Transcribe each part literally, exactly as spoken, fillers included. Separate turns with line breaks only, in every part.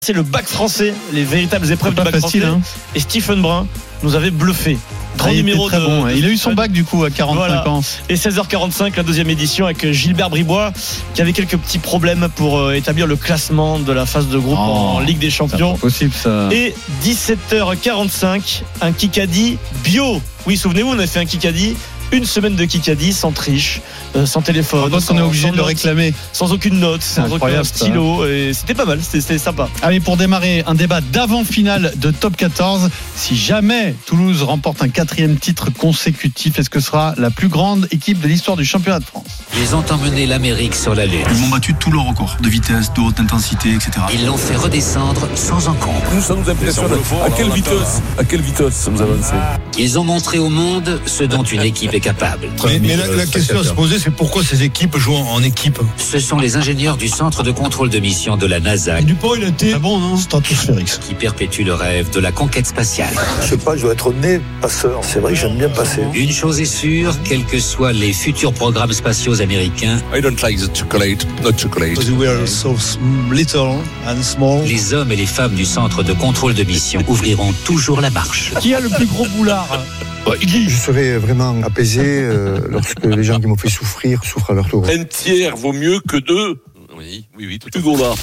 C'est le bac français, les véritables épreuves
pas
du bac
facile,
français.
Hein.
Et Stephen Brun nous avait bluffé. Grand
ah, il
numéro
très
de,
bon.
de
Il a eu son bac du coup à quarante-cinq
voilà.
ans.
Et seize heures quarante-cinq, la deuxième édition avec Gilbert Bribois qui avait quelques petits problèmes pour euh, établir le classement de la phase de groupe oh, en Ligue des Champions.
C'est possible ça.
Et dix-sept heures quarante-cinq, un Kikadi bio. Oui, souvenez-vous, on a fait un Kikadi. Une semaine de Kikadi sans triche, euh, sans téléphone.
Sans, on est obligé de le réclamer.
Sans aucune note, sans aucun stylo. Et c'était pas mal, c'était, c'était sympa.
Allez, pour démarrer un débat d'avant-finale de Top quatorze, si jamais Toulouse remporte un quatrième titre consécutif, est-ce que ce sera la plus grande équipe de l'histoire du championnat de France ?
Ils ont emmené l'Amérique sur la Lune.
Ils m'ont battu tous leurs records de vitesse, de haute intensité, et cetera.
Ils l'ont fait redescendre sans encombre.
Nous, ça nous impressionne. À quelle vitesse À quelle vitesse ça nous avance ?
Ils ont montré au monde ce dont une équipe est capable.
Mais, mais la, la question à se poser, c'est pourquoi ces équipes jouent en équipe ?
Ce sont les ingénieurs du centre de contrôle de mission de la NASA.
Et Dupont, il a été
ah bon, non
stratosphérique.
Qui perpétue le rêve de la conquête spatiale.
Je sais pas, je dois être né passeur. C'est vrai que j'aime bien passer.
Une chose est sûre, quels que soient les futurs programmes spatiaux américains,
I don't like the chocolate, not chocolate.
Because we are so little and small.
Les hommes et les femmes du centre de contrôle de mission ouvriront toujours la marche.
Qui a le plus gros boulard ?
Je serai vraiment apaisé euh, lorsque les gens qui m'ont fait souffrir souffrent à leur tour.
Un tiers vaut mieux que deux. Oui, oui, oui, tout Hugo là.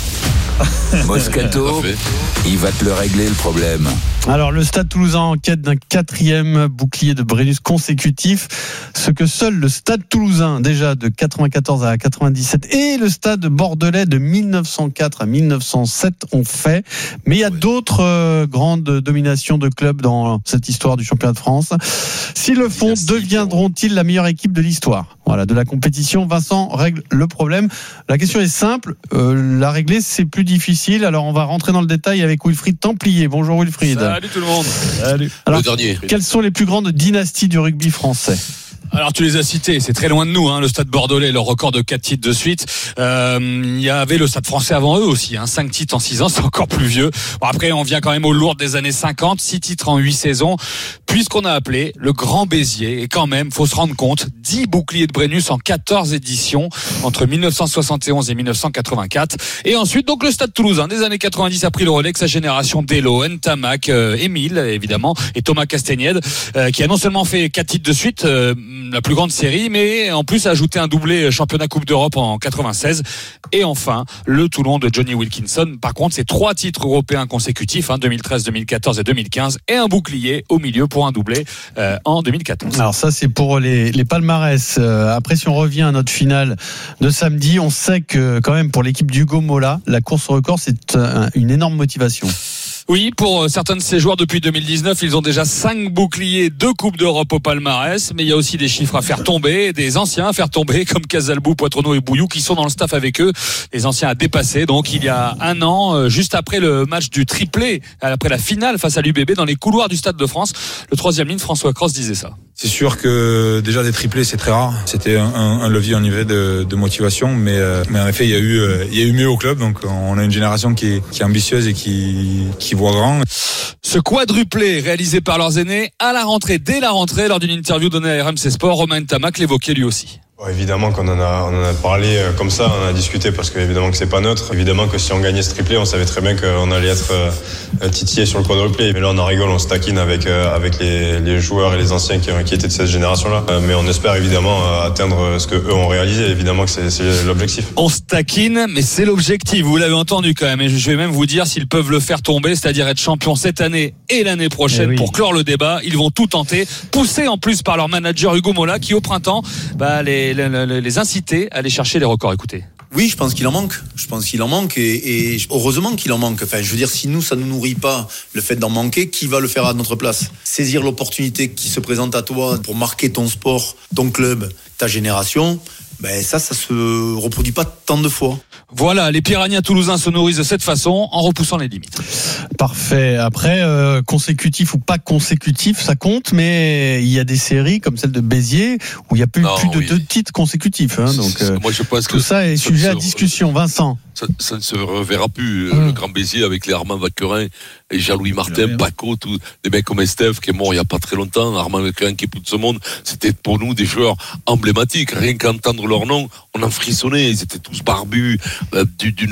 Moscato, il va te le régler le problème.
Alors le Stade Toulousain en quête d'un quatrième bouclier de Brennus consécutif, ce que seul le Stade Toulousain déjà de quatre-vingt-quatorze à quatre-vingt-dix-sept et le Stade Bordelais de mille neuf cent quatre à mille neuf cent sept ont fait. Mais il y a d'autres euh, grandes dominations de clubs dans cette histoire du championnat de France. S'ils le font, deviendront-ils la meilleure équipe de l'histoire ? Voilà, de la compétition. Vincent règle le problème. La question est simple, euh, la régler c'est plus difficile. Alors on va rentrer dans le détail avec Wilfried Templier. Bonjour Wilfried.
Salut tout le monde.
Salut. Alors, le dernier. Quelles sont les plus grandes dynasties du rugby français ?
Alors tu les as cités, c'est très loin de nous, hein, le Stade Bordelais, leur record de quatre titres de suite. Euh, il y avait le Stade Français avant eux aussi, hein, cinq titres en six ans, c'est encore plus vieux. Bon, après on vient quand même aux lourdes des années cinquante, six titres en huit saisons, puisqu'on a appelé le Grand Béziers. Et quand même, faut se rendre compte, dix boucliers de Brennus en quatorze éditions entre mille neuf cent soixante et onze et mille neuf cent quatre-vingt-quatre. Et ensuite donc le Stade Toulousain des années quatre-vingt-dix a pris le relais avec sa génération Delo, Ntamak, euh, Émile évidemment et Thomas Castaignède, euh, qui a non seulement fait quatre titres de suite, euh, la plus grande série, mais en plus a ajouté un doublé championnat Coupe d'Europe en quatre-vingt-seize. Et enfin, le Toulon de Johnny Wilkinson. Par contre, c'est trois titres européens consécutifs, hein, deux mille treize, deux mille quatorze et deux mille quinze, et un bouclier au milieu pour un doublé euh, en deux mille quatorze.
Alors ça, c'est pour les, les palmarès. Euh, après, si on revient à notre finale de samedi, on sait que quand même pour l'équipe d'Hugo Mola, la course au record, c'est un, une énorme motivation.
Oui, pour certains de ces joueurs depuis deux mille dix-neuf, ils ont déjà cinq boucliers, deux Coupes d'Europe au palmarès, mais il y a aussi des chiffres à faire tomber, des anciens à faire tomber, comme Casalbou, Poitrenaud et Bouillou, qui sont dans le staff avec eux, les anciens à dépasser. Donc il y a un an, juste après le match du triplé, après la finale face à l'U B B, dans les couloirs du Stade de France, le troisième ligne, François Cross, disait ça.
C'est sûr que déjà des triplés c'est très rare. C'était un, un, un levier en niveau de, de motivation, mais, euh, mais en effet il y a eu euh, il y a eu mieux au club, donc on a une génération qui est, qui est ambitieuse et qui, qui voit grand.
Ce quadruplé réalisé par leurs aînés à la rentrée, dès la rentrée, lors d'une interview donnée à R M C Sport, Romain Ntamak l'évoquait lui aussi.
Bon, évidemment qu'on en a, on en a parlé euh, comme ça, on en a discuté parce que évidemment que c'est pas neutre. Évidemment que si on gagnait ce triplé, on savait très bien qu'on allait être euh, titillé sur le quadruplé. Mais là, on en rigole, on se taquine avec euh, avec les, les joueurs et les anciens qui, qui étaient de cette génération-là. Euh, mais on espère évidemment euh, atteindre ce que eux ont réalisé. Évidemment que c'est, c'est l'objectif.
On se taquine, mais c'est l'objectif. Vous l'avez entendu quand même. Et je vais même vous dire s'ils peuvent le faire tomber, c'est-à-dire être champion cette année et l'année prochaine. Oui. Pour clore le débat, ils vont tout tenter, poussés en plus par leur manager Hugo Mola, qui au printemps, bah les les, les, les inciter à aller chercher les records. Écoutez.
Oui, je pense qu'il en manque. Je pense qu'il en manque et, et heureusement qu'il en manque. Enfin, je veux dire, si nous, ça ne nous nourrit pas le fait d'en manquer, qui va le faire à notre place ? Saisir l'opportunité qui se présente à toi pour marquer ton sport, ton club, ta génération, ben ça, ça se reproduit pas tant de fois.
Voilà, les Piranhas toulousains se nourrissent de cette façon en repoussant les limites.
Parfait. Après, euh, consécutif ou pas consécutif, ça compte, mais il y a des séries comme celle de Béziers où il y a plus, non, plus de oui. deux titres consécutifs. Hein, donc, euh,
Moi, je pense
tout
que
ça est
ça
sujet à
se...
discussion. Vincent.
Ça, ça ne se reverra plus. Mmh. Le Grand Béziers avec les Armand Vacquerin et Jean-Louis Martin, Paco, tous des mecs comme Estève qui est mort il n'y a pas très longtemps, Armand Vacquerin qui est plus de ce monde. C'était pour nous des joueurs emblématiques. Rien qu'entendre leur nom, on en frissonnait. Ils étaient tous barbus, euh, d'une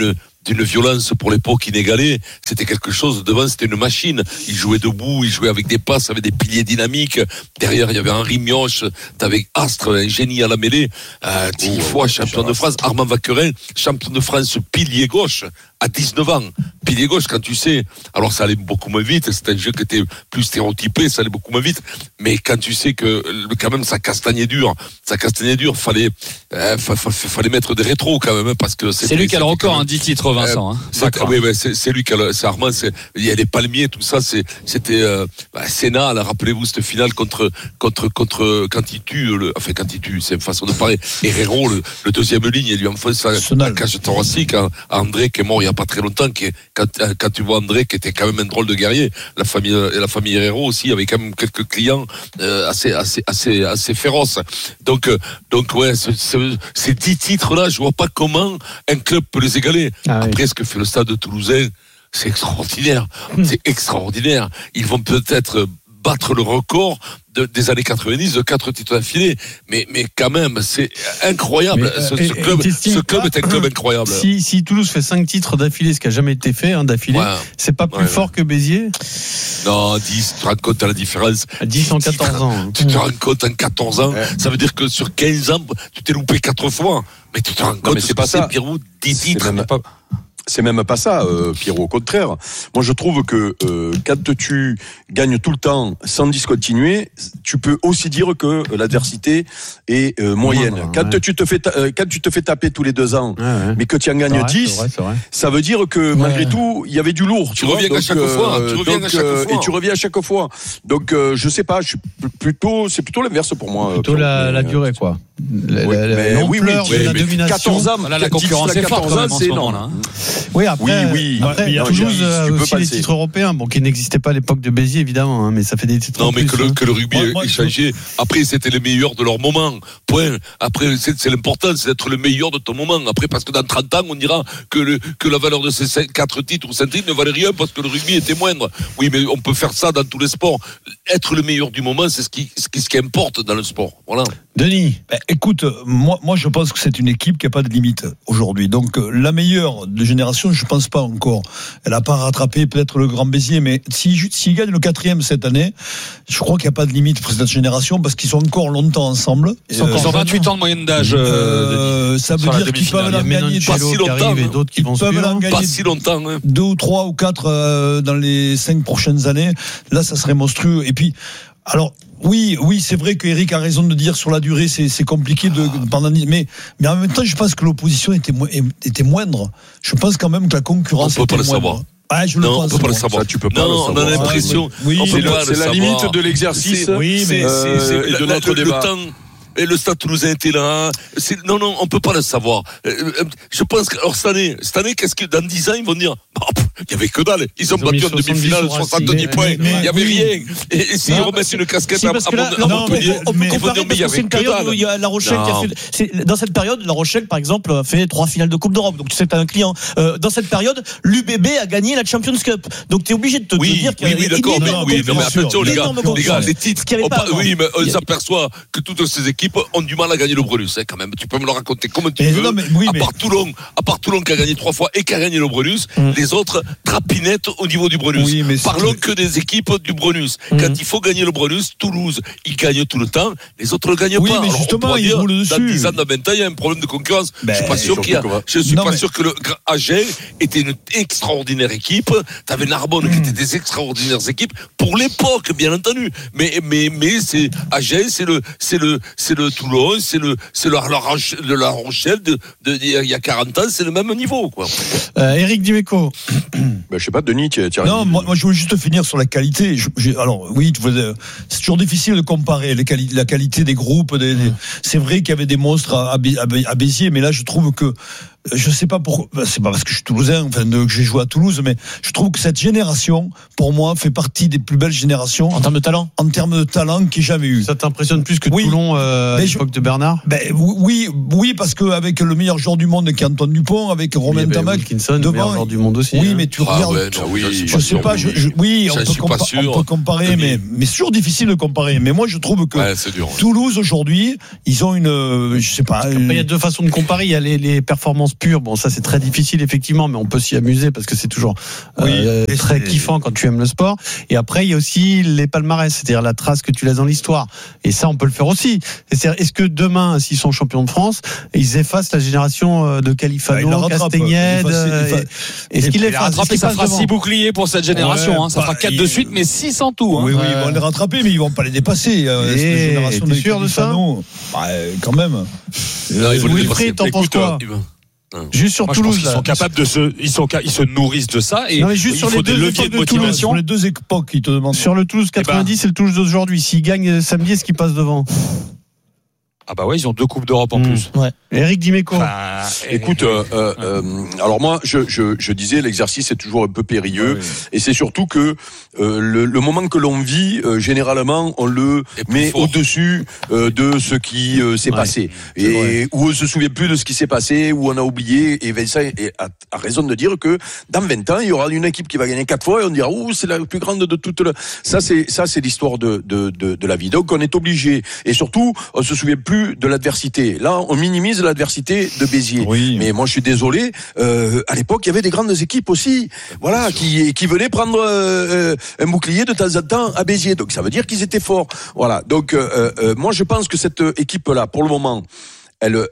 d'une violence pour l'époque inégalée. C'était quelque chose devant, c'était une machine. Il jouait debout, il jouait avec des passes, avec des piliers dynamiques. Derrière, il y avait Henri Mioche, t'avais Astre, un génie à la mêlée. Euh, dix fois champion de France. Armand Vacquerin, champion de France, pilier gauche, à dix-neuf ans. Pilier gauche, quand tu sais, alors ça allait beaucoup moins vite, c'est un jeu qui était plus stéréotypé, ça allait beaucoup moins vite, mais quand tu sais que, quand même, ça castagnait dur, ça castagnait dur, fallait, euh, fallait mettre des rétros quand même, parce que
c'est lui qui a le record, un dix titres, Vincent. Hein.
C'est, oui, ouais, c'est, c'est lui qui a le, c'est Armand, c'est, il y a les palmiers, tout ça, c'est, c'était, euh, bah, Sénat, là, rappelez-vous cette finale contre, contre, contre, quand il tue, le, enfin, quand il tue, c'est une façon de parler, Herrero, le, le deuxième ligne, il lui enfonce la cage thoracique à, à André, qui est mort il y a pas très longtemps, qui est, quand, quand tu vois André, qui était quand même un drôle de guerrier, la famille, la famille Herrero aussi avait quand même quelques clients, euh, assez, assez, assez, assez féroces. Donc, euh, donc, ouais, ce, ce, ces dix titres-là, je vois pas comment un club peut les égaler. Ah, Après, oui. ce que fait le Stade Toulousain, c'est extraordinaire. Mmh. C'est extraordinaire. Ils vont peut-être battre le record de, des années quatre-vingt-dix de quatre titres d'affilée, mais mais quand même c'est incroyable. Mais, ce, ce et, club, ce club est un club incroyable.
Si, si Toulouse fait cinq titres d'affilée, ce qui a jamais été fait hein, d'affilée, ouais. c'est pas plus ouais, fort ouais. que Béziers.
Non, dix, tu te rends compte à la différence.
dix en quatorze ans.
Tu te rends compte en quatorze ans, ouais. ça veut dire que sur quinze ans, tu t'es loupé quatre fois. Mais tu te rends compte, non, mais c'est pas ça. Pierrot, dix titres.
C'est même pas ça, euh, Pierrot. Au contraire, moi je trouve que euh, quand tu gagnes tout le temps sans discontinuer, tu peux aussi dire que l'adversité est euh, moyenne. Ouais, quand ouais. tu te fais ta- euh, quand tu te fais taper tous les deux ans, ouais, ouais. mais que tu en gagnes dix, c'est vrai, c'est vrai. Ça veut dire que malgré ouais. tout, il y avait du lourd.
Tu, tu reviens vois, à chaque euh, fois. Tu reviens
donc,
à chaque fois.
Et tu reviens à chaque fois. Donc euh, je sais pas, je suis plutôt, c'est plutôt l'inverse pour moi.
Plutôt
euh,
la, la durée quoi. La,
oui,
la,
mais,
l'ampleur
oui, oui,
de la
mais
domination.
quatorze ans,
là, la concurrence est forte quand même en ce moment-là.
Oui, après,
oui, oui.
Après,
non,
Toulouse a aussi
les
titres européens, bon, qui n'existaient pas à l'époque de Béziers, évidemment, hein, mais ça fait des titres.
Non, mais
plus,
que, le,
hein.
que le rugby moi, moi, ait changé. Après, c'était les meilleurs de leur moment. Point. Après, c'est, c'est l'important, c'est d'être le meilleur de ton moment. Après, parce que dans trente ans, on dira que, le, que la valeur de ces quatre titres ou cinq titres ne valait rien parce que le rugby était moindre. Oui, mais on peut faire ça dans tous les sports. Être le meilleur du moment, c'est ce qui, ce qui, ce qui importe dans le sport. Voilà.
Denis.
Ben, écoute, moi, moi, je pense que c'est une équipe qui n'a pas de limite aujourd'hui. Donc, euh, la meilleure de génération, je pense pas encore. Elle n'a pas rattrapé peut-être le Grand Béziers, mais s'il si, si gagne le quatrième cette année, je crois qu'il n'y a pas de limite pour cette génération parce qu'ils sont encore longtemps ensemble.
Ils ont euh, vingt-huit ans de moyenne d'âge. Euh,
euh, ça veut dire qu'ils peuvent en gagner
pas si longtemps.
Et d'autres qui vont
peuvent en gagner
pas si longtemps. Hein.
Deux ou trois ou quatre euh, dans les cinq prochaines années. Là, ça serait monstrueux. Et puis, alors. Oui, oui, c'est vrai qu'Éric a raison de dire sur la durée, c'est, c'est compliqué de, de pendant, mais, mais en même temps, je pense que l'opposition était, mo- était moindre. Je pense quand même que la concurrence
on peut
était
pas le
moindre.
savoir.
Ah, je
non,
le
on
pense.
peut pas le savoir.
Ça, tu peux pas
non,
le
on
savoir.
a l'impression.
Oui,
on
c'est,
peut
le,
pas
c'est
le
la
savoir.
limite de l'exercice.
C'est,
oui, mais
c'est, c'est, c'est,
euh, et de
la,
notre
le,
débat.
Le temps, et le Stade Toulousain était là. C'est, non, non, on peut pas le savoir. Je pense que, alors cette année, cette année, qu'est-ce que dans dix ans ils vont dire? Il y avait que dalle. Ils ont battu en demi-finale soixante-dix points. Il y avait rien. Et, et s'ils remettent une casquette à Montpellier,
on peut comparer parce que c'est une période où il y a La Rochelle qui a fait. C'est, dans cette période, La Rochelle, par exemple, a fait trois finales de Coupe d'Europe. Donc tu sais que t'as un client. Euh, dans cette période, l'U B B a gagné la Champions Cup. Donc t'es obligé de te
oui,
dire qu'il y a
oui, oui, d'accord, mais, oui, non, mais attention, les gars, les gars, les titres. Oui, mais on s'aperçoit que toutes ces équipes ont du mal à gagner le Brelus, hein, quand même. Tu peux me le raconter comme tu mais veux. Non, mais, oui, à part mais... Toulon, à part Toulon qui a gagné trois fois et qui a gagné le Brelus, mmh. les autres trapinettent au niveau du Brelus. Oui, parlons que des équipes du Brelus. Mmh. Quand il faut gagner le Brelus, Toulouse, ils gagnent tout le temps. Les autres ne le gagnent
oui,
pas.
Mais
alors,
justement, ils roulent dessus.
Dans dix ans, dans vingt ans, il y a un problème de concurrence. Ben, je suis pas sûr qu'il y a, je suis non, pas mais... sûr que le Agen était une extraordinaire équipe. T'avais Narbonne mmh. qui était des extraordinaires équipes pour l'époque, bien entendu. Mais, mais, mais c'est Agen, c'est le, c'est le, c'est le Toulon, c'est le, c'est le, la Rochelle, de la Rochelle de, de, de, il y a quarante ans, c'est le même niveau, quoi.
Euh, Éric Dimeco.
Ben, je sais pas, Denis, tu as
Non, moi, moi, je voulais juste finir sur la qualité. Je, j'ai, alors, oui, c'est toujours difficile de comparer les quali- la qualité des groupes. Des, des, c'est vrai qu'il y avait des monstres à, à, à Béziers, mais là, je trouve que je sais pas pourquoi, c'est pas parce que je suis toulousain, enfin, de, que j'ai joué à Toulouse, mais je trouve que cette génération, pour moi, fait partie des plus belles générations.
En termes de talent?
En termes de talent qu'il n'y ait jamais eu.
Ça t'impressionne plus que oui. Toulon, euh, à l'époque je, de Bernard?
Ben, oui, oui, parce qu'avec le meilleur joueur du monde qui est Antoine Dupont, avec Romain oui, Tamac,
Wilkinson, devant. Le meilleur joueur du monde aussi.
Oui,
hein.
mais tu
ah,
regardes.
Ouais, non, oui,
je, je sais pas, je, je, oui, on peut, compa- on peut comparer, mais, mais c'est toujours difficile de comparer. Mais moi, je trouve que
ouais, c'est dur,
Toulouse, aujourd'hui, ils ont une, je sais pas.
Après, il y a deux façons de comparer. Il y a les, les performances pure. Bon, ça c'est très difficile effectivement, mais on peut s'y amuser parce que c'est toujours euh, oui, très kiffant quand tu aimes le sport. Et après, il y a aussi les palmarès, c'est-à-dire la trace que tu laisses dans l'histoire. Et ça, on peut le faire aussi. C'est-à-dire, est-ce que demain, s'ils sont champions de France, ils effacent la génération de Califano, ah, Castagnède, est-ce qu'ils les
rattrapent? Ça fera six boucliers pour cette génération. Ouais, hein. Ça bah, fera quatre il... de suite, mais six en tout. Hein.
Oui, oui, ils vont les rattraper, mais ils vont pas les dépasser. Euh, cette génération de sûr de ça bah, quand même.
Wilfried, t'en penses quoi? Juste sur
Moi,
Toulouse,
ils sont capables de se, ils sont, ils se nourrissent de ça et
non, mais juste
il
sur
faut
les
des
deux
leviers de
motivation.
motivation.
Sur les deux époques, ils te demandent.
Sur le Toulouse quatre-vingt-dix et, ben, et le Toulouse d'aujourd'hui, s'ils gagnent samedi, est-ce qu'ils passent devant?
Ah bah ouais, ils ont deux coupes d'Europe en mmh. plus.
Ouais. Eric Dimeco.
Enfin, écoute, euh, euh, euh, alors moi, je, je, je disais, l'exercice est toujours un peu périlleux, ouais, oui. Et c'est surtout que euh, le, le moment que l'on vit, euh, généralement, on le met fort au-dessus euh, de ce qui euh, s'est ouais, passé, et vrai. Où on se souvient plus de ce qui s'est passé, où on a oublié. Et Vincent a, a raison de dire que dans vingt ans, il y aura une équipe qui va gagner quatre fois, et on dira ouh, c'est la plus grande de toute la. Ça, c'est ça, c'est l'histoire de, de de de la vie. Donc, on est obligé, et surtout, on se souvient plus de l'adversité. Là, on minimise l'adversité de Béziers. Oui. Mais moi, je suis désolé. Euh, à l'époque, il y avait des grandes équipes aussi, voilà, qui qui venaient prendre euh, un bouclier de temps en temps à Béziers. Donc, ça veut dire qu'ils étaient forts. Voilà. Donc, euh, euh, moi, je pense que cette équipe-là, pour le moment, elle,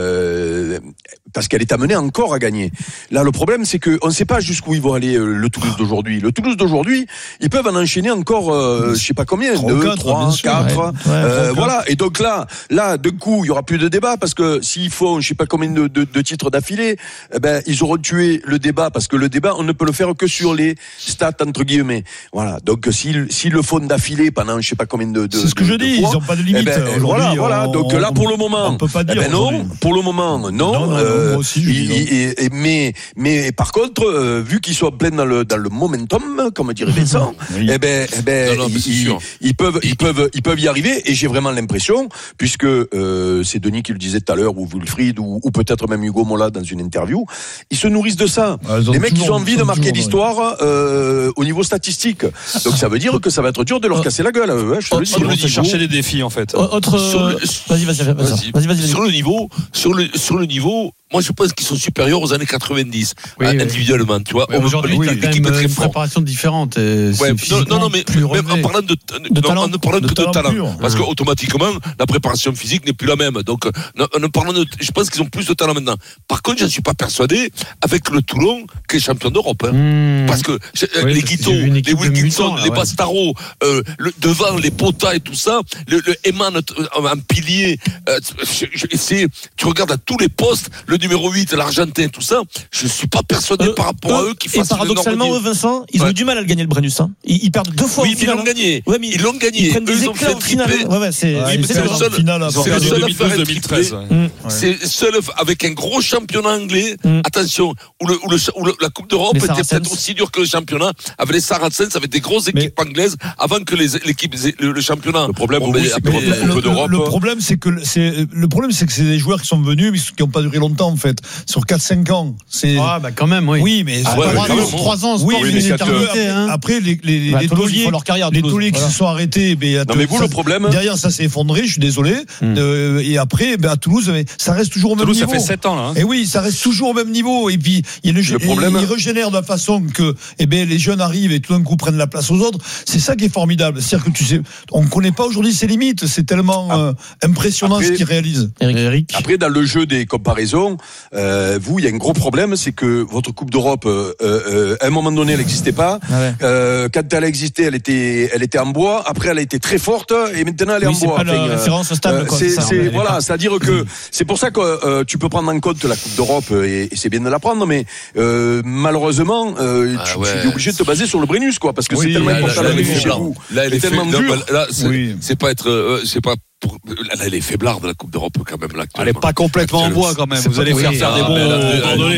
euh, parce qu'elle est amenée encore à gagner. Là, le problème, c'est que on ne sait pas jusqu'où ils vont aller, euh, le Toulouse d'aujourd'hui. Le Toulouse d'aujourd'hui, ils peuvent en enchaîner encore, euh, je sais pas combien, deux, trois, quatre, ouais. euh, ouais, voilà. Et donc là, là, d'un coup, il y aura plus de débat parce que s'ils font, je sais pas combien de, de, de titres d'affilée, eh ben, ils auront tué le débat parce que le débat, on ne peut le faire que sur les stats entre guillemets. Voilà. Donc, s'ils, s'ils le font d'affilée pendant, je sais pas combien de, de
c'est ce que
de,
je dis,
fois,
ils ont pas de limite.
Eh ben, voilà, voilà.
On,
donc
on,
là, pour le moment,
on peut pas dire.
Eh ben non, pour le moment, non. non, non, euh, non moi aussi, il, il, il, mais, mais par contre, euh, vu qu'ils sont pleins dans le dans le momentum, comme dirait Vincent, oui. eh ben, eh ben, non, non, ils, ils, ils peuvent, ils peuvent, ils peuvent y arriver. Et j'ai vraiment l'impression, puisque euh, c'est Denis qui le disait tout à l'heure, ou Wilfried, ou, ou peut-être même Hugo Mola dans une interview, ils se nourrissent de ça. Ah, les mecs, ils ont envie de marquer l'histoire euh, au niveau statistique. Donc ça veut dire que ça va être dur de leur casser la gueule. Ouais, je te le dis.
Ils vont se chercher des défis en fait.
Autre,
le,
vas-y, vas-y, vas-y, vas-y, vas-y, vas-y.
Sur le niveau, sur le sur le niveau. Moi, je pense qu'ils sont supérieurs aux années quatre-vingt-dix,
oui,
individuellement,
oui.
tu vois.
Oui, aujourd'hui, oui, l'équipe est très forte. Une préparation différente.
Ouais, non, non, non, mais même en parlant de, de, de talent, en ne parlant de que talent de talent, pur. Parce que automatiquement, la préparation physique n'est plus la même. Donc, en ne parlant de, je pense qu'ils ont plus de talent maintenant. Par contre, je ne suis pas persuadé avec le Toulon qui est champion d'Europe. Hein. Mmh. Parce que oui, les Guito, les Wilkinson, les Bastaro, euh, le, devant les Pota et tout ça, le, le Eman en pilier, euh, c'est, tu regardes à tous les postes, le numéro huit, l'Argentin, tout ça, je suis pas persuadé euh, par rapport
euh,
à eux qui fassent.
Et paradoxalement, eux, Vincent, ils ouais. ont eu du mal à le gagner le Brennus. Hein. Ils, ils perdent deux fois.
Oui,
au final.
Ils l'ont gagné.
Ouais, mais
ils l'ont gagné.
Ils prennent des
eux,
éclats au final. Ouais, ouais, c'est,
ouais,
c'est,
c'est le seul.
Final,
c'est le seul à faire deux mille treize. Ouais. C'est seul avec un gros championnat anglais. Mm. Attention, où, le, où, le, où le, la Coupe d'Europe était peut-être aussi dure que le championnat. Avec les Saracens, avec des grosses équipes mais, anglaises, avant que les l'équipe le, le championnat.
Le problème,
bon,
oui, c'est
mais,
le,
le,
d'Europe.
Le problème, c'est que c'est le problème, c'est que c'est des joueurs qui sont venus, mais qui n'ont pas duré longtemps en fait. Sur quatre cinq ans. C'est...
Ah, bah quand même, oui.
Oui, mais
ah,
ouais,
trois ans,
oui,
mais
mais
c'est après,
hein. après, les, les,
bah,
les
Toulouse,
tauliers,
leur carrière,
les tauliers
voilà.
qui se sont arrêtés, mais,
non, mais vous,
ça,
le problème.
Derrière, ça s'est effondré, je suis désolé. Hum. Euh, et après, ben, à Toulouse, mais ça reste toujours au même
Toulouse,
niveau.
Ça fait sept ans, là. Hein.
Et oui, ça reste toujours au même niveau. Et puis, il, le problème... il régénère de la façon que, eh ben, les jeunes arrivent et tout d'un coup prennent la place aux autres. C'est ça qui est formidable. C'est-à-dire que tu sais, on ne connaît pas aujourd'hui ses limites. C'est tellement ah. euh, impressionnant après, ce qu'ils réalisent.
Eric. Après, dans le jeu des comparaisons, euh, vous, il y a un gros problème, c'est que votre Coupe d'Europe, euh, euh, à un moment donné, elle n'existait pas. Ah ouais. euh, quand elle a existé, elle était, elle était en bois. Après, elle a été très forte et maintenant, elle est
oui,
en bois.
C'est pas enfin, la référence stable. Euh,
quoi, c'est, ça, c'est, voilà, c'est-à-dire que c'est pour ça que euh, tu peux prendre en compte la Coupe d'Europe et, et c'est bien de la prendre, mais euh, malheureusement, euh, ah, tu, ouais. tu es obligé de te baser sur le Brennus, quoi, parce que oui, c'est tellement important d'aller chez vous.
Là, elle est tellement dur. Là, c'est pas être, c'est pas. Pour, là, elle est faiblard de la Coupe d'Europe quand même là.
Elle est pas complètement en bois quand même. Vous allez faire faire des bons Bordelais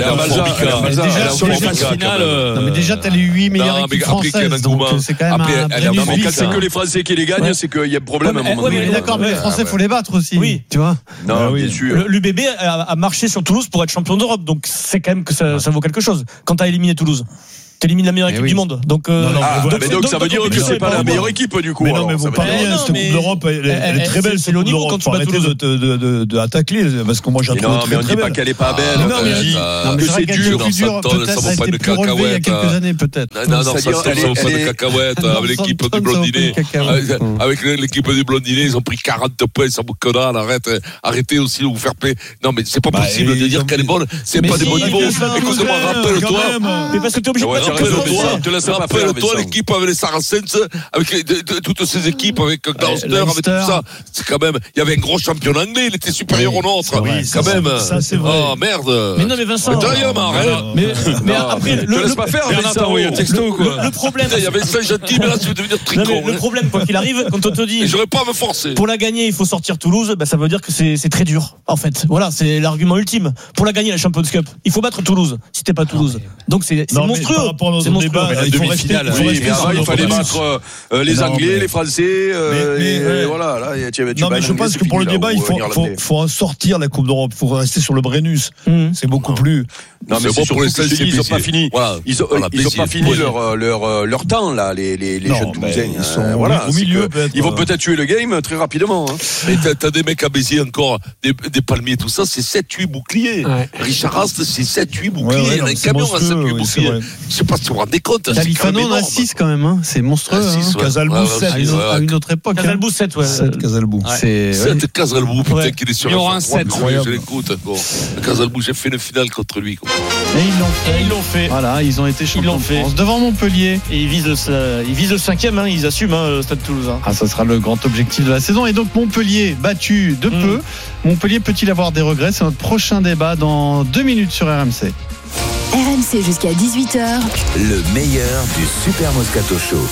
là.
Déjà sur les phases finales. Non mais déjà t'as les huit meilleures équipes françaises, donc c'est quand même un Brennus.
Quand c'est que les Français qui les gagnent, c'est qu'il y a un problème à un moment donné.
D'accord, mais les Français faut les battre aussi. Oui, tu vois.
Non, bien sûr.
L'U B B a marché sur Toulouse pour être champion d'Europe, donc c'est quand même que ça vaut quelque chose. Quand t'as éliminé Toulouse. t'élimines la meilleure équipe du monde. Donc,
mais donc ça veut dire que c'est pas la meilleure équipe du coup.
Mais non, mais vous parlez, cette Coupe d'Europe, elle est très belle. C'est le niveau quand tu bats Toulouse. De attaquer, parce que moi j'ai trouvé.
Non, mais on dit pas qu'elle est pas belle.
Non, mais
c'est dur. Peut-être ça vaut pas de cacahuètes. Il y a quelques années, peut-être.
Non, non, ça vaut pas de cacahuètes. Avec l'équipe du Blondinet, avec l'équipe du Blondinet, ils ont pris quarante points, ça que dalle. Arrête, arrêtez aussi de vous faire payer. Non, mais c'est pas possible de dire qu'elle est bonne. C'est pas des bons niveaux. Écoute-moi, rappelle-toi.
Mais parce que t'es obligé de
rappelle-toi. Rappelle-toi l'équipe avec les Saracens, avec toutes ces équipes, avec Gloucester, avec tout ça. C'est quand même, il y avait un gros champion anglais, il était supérieur au nôtre. Quand même.
Ça, c'est vrai.
Oh, merde.
Mais non, mais Vincent.
Mais
mais après,
le laisse pas faire, Vincent, oui, un texto, quoi.
Le problème.
Il y avait Vincent gentil, mais là, tu veux devenir tricot.
Le problème, quoi qu'il arrive, quand on te dit.
J'aurais pas à me forcer.
Pour la gagner, il faut sortir Toulouse, bah, ça veut dire que c'est, c'est très dur. En fait, voilà, c'est l'argument ultime. Pour la gagner, la Champions Cup, il faut battre Toulouse. Si t'es pas Toulouse. Donc c'est, c'est
non,
monstrueux.
Par rapport à nos
c'est monstrueux.
débats, il faut rester.
Oui, mais avant, il fallait battre euh, les Anglais, les Français, euh,
mais, mais,
et, et voilà. Là, tu, tu
non, mais je pense que pour le débat, il faut, faut, faut en sortir la Coupe d'Europe. Il faut rester sur le Brennus. Mmh. C'est beaucoup plus.
Non, mais c'est pour les Stéphane, ils n'ont pas fini. Ils ont pas fini leur leur leur temps là, les les jeunes Toulousains. Ils sont voilà
au milieu.
Ils vont peut-être tuer le game très rapidement.
Et t'as des mecs à Béziers encore, des palmiers, tout ça, c'est sept huit boucliers. Richard Rast, c'est sept huit boucliers. Il y a un camion à sept huit boucliers. Je sais pas si vous vous rendez compte.
Califano on a six quand même. C'est monstrueux.
Casalbou sept
à une autre époque.
Casalbou sept, ouais.
sept Casalbou.
C'est sept Casalbou, putain qu'il est sur.
Il y aura un sept.
Je l'écoute. Casalbou, j'ai fait une finale contre lui.
Et ils l'ont fait.
Ils l'ont fait.
Voilà, ils ont été champions de France devant Montpellier.
Et ils visent le, ils visent le cinquième, hein, ils assument hein, le Stade Toulousain.
Ah, ça sera le grand objectif de la saison. Et donc Montpellier battu de mmh. peu. Montpellier peut-il avoir des regrets? C'est notre prochain débat dans deux minutes sur R M C.
R M C jusqu'à dix-huit heures.
Le meilleur du Super Moscato Show.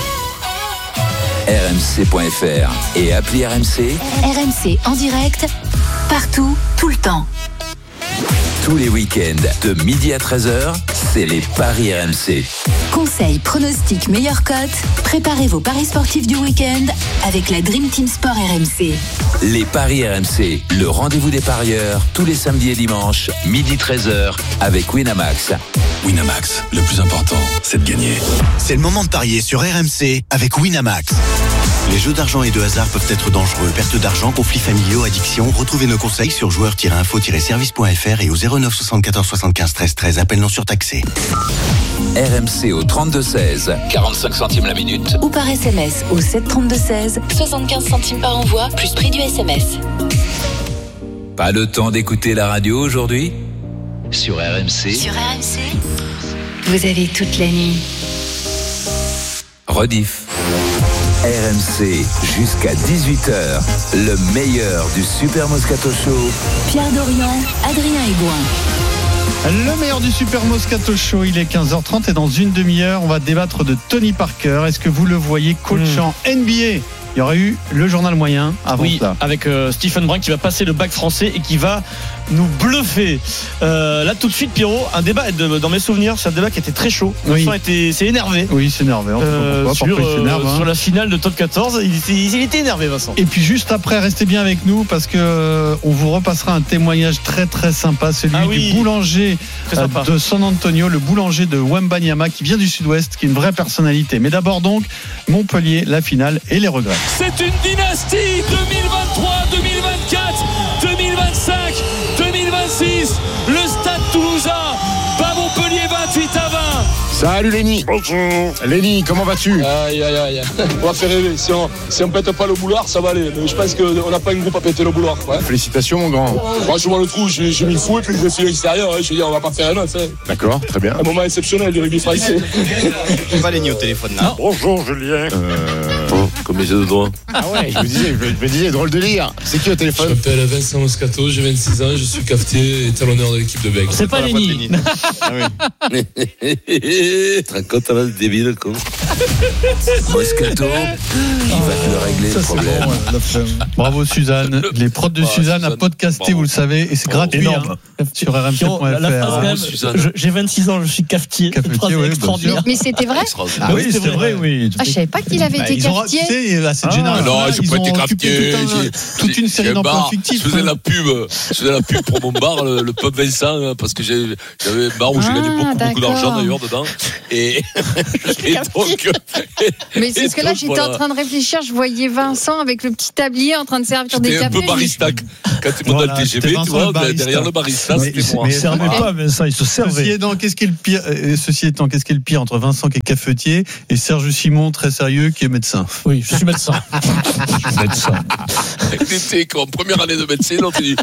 R M C point F R et appli R M C.
R M C en direct, partout, tout le temps.
Tous les week-ends, de midi à treize heures, c'est les Paris R M C.
Conseils, pronostics, meilleures cotes. Préparez vos paris sportifs du week-end avec la Dream Team Sport R M C.
Les Paris R M C, le rendez-vous des parieurs, tous les samedis et dimanches, midi treize heures, avec Winamax.
Winamax, le plus important, c'est de gagner. C'est le moment de parier sur R M C avec Winamax. Les jeux d'argent et de hasard peuvent être dangereux. Perte d'argent, conflits familiaux, addiction. Retrouvez nos conseils sur joueurs tiret info tiret service point F R et au zéro neuf soixante-quatorze soixante-quinze treize treize. Appel non surtaxé.
R M C au trente-deux seize, quarante-cinq centimes la minute.
Ou par S M S au sept trente-deux seize, soixante-quinze centimes par envoi, plus prix du S M S.
Pas le temps d'écouter la radio aujourd'hui? Sur R M C.
Sur R M C, vous avez toute la nuit.
Rediff. R M C jusqu'à dix-huit heures, le meilleur du Super Moscato Show.
Pierre Dorian, Adrien Aigouin.
Le meilleur du Super Moscato Show, il est quinze heures trente et dans une demi-heure, on va débattre de Tony Parker. Est-ce que vous le voyez coach mmh. en N B A? Il y aurait eu le journal moyen avant
oui,
ça.
Avec euh, Stephen Brun qui va passer le bac français et qui va nous bluffer. Euh, là tout de suite, Pierrot, un débat de, dans mes souvenirs, c'est un débat qui était très chaud.
Oui.
Le était, c'est énervé.
Oui, c'est énervé.
Euh,
pourquoi,
sur,
pourquoi il s'énerve, hein.
Sur la finale de Top quatorze, il était, il était énervé, Vincent.
Et puis juste après, restez bien avec nous parce que euh, on vous repassera un témoignage très très sympa, celui
ah oui.
du boulanger euh, de San Antonio, le boulanger de Wembanyama qui vient du Sud-Ouest, qui est une vraie personnalité. Mais d'abord donc Montpellier, la finale et les regrets.
C'est une dynastie deux mille vingt-trois, deux mille vingt-quatre, deux mille vingt-cinq, deux mille vingt-six. Le Stade Toulousain bat Montpellier vingt-huit à vingt.
Salut Lenny. Bonjour. Lenny, comment vas-tu?
Aïe aïe aïe. On va faire rêver. Si on, si on pète pas le boulard, ça va aller. Mais je pense qu'on n'a pas un groupe à péter le boulard. Ouais.
Félicitations mon grand.
Moi je vois le trou, j'ai, j'ai mis le fou et puis je suis à l'extérieur. Hein. Je veux dire, on va pas faire un autre. Hein.
D'accord, très bien.
Un moment exceptionnel du rugby français.
On va Lenny au téléphone là.
Bonjour Julien.
Euh... Oh, comme les yeux de doigts.
Ah ouais, je me disais, je me disais, drôle de lire. C'est qui au téléphone?
Je m'appelle Vincent Moscato, j'ai vingt-six ans, je suis cafetier et talonneur de l'équipe de Bègles.
C'est, C'est pas, pas Lenny.
Ah oui. T'es un compte à la débile, quoi.
Moscato, il va te régler
Ça,
le
c'est
problème.
bon, ouais.
Bravo Suzanne. Les prods de
Ah,
Suzanne à
Suzanne.
podcaster,
Bravo.
vous le savez, et c'est gratuit
Énorme.
hein, sur r m c point
La, la
f r.
phrase, quand même,
Suzanne.
je- j'ai vingt-six ans, je suis cafetier. Cette
Cafetier,
phrase est
oui, bien
extraordinaire.
Mais c'était vrai?
Extraordinaire.
Ah oui, c'est vrai, oui.
Ah, je savais pas qu'il avait
Bah,
été
ils ont, tu
cafetier.
sais, à cette
Ah,
génération,
non, j'ai
ils
pas
ont
été
occupé
cafetier,
tout un-
j'ai-
toute une
j'ai-
série
j'ai un
d'emplois
bar,
fictifs.
Je faisais
hein.
la pub, je faisais la pub pour mon bar, le, le pub Vincent, hein, parce que j'ai- j'avais un bar où j'ai
Ah,
gagné beaucoup, beaucoup
d'accord.
d'argent d'ailleurs dedans. Et, et donc.
Mais c'est
et
ce que là,
donc,
j'étais
voilà.
en train de réfléchir. Je voyais Vincent avec le petit tablier en train de servir des
J'étais un
cafés.
peu barista. Quand tu montes
Voilà,
dans le T G V,
c'était
tu
Vincent
vois,
le barista.
derrière le barista,
Mais,
c'était moi.
mais il ne servait pas, Vincent, il se
Ceci
servait.
étant, qu'est-ce qui est le pire euh, Ceci étant, qu'est-ce qui est le pire entre Vincent qui est cafetier et Serge Simon, très sérieux, qui est médecin?
Oui, je suis médecin.
Médecin.
T'étais en première année de médecine, on te dit.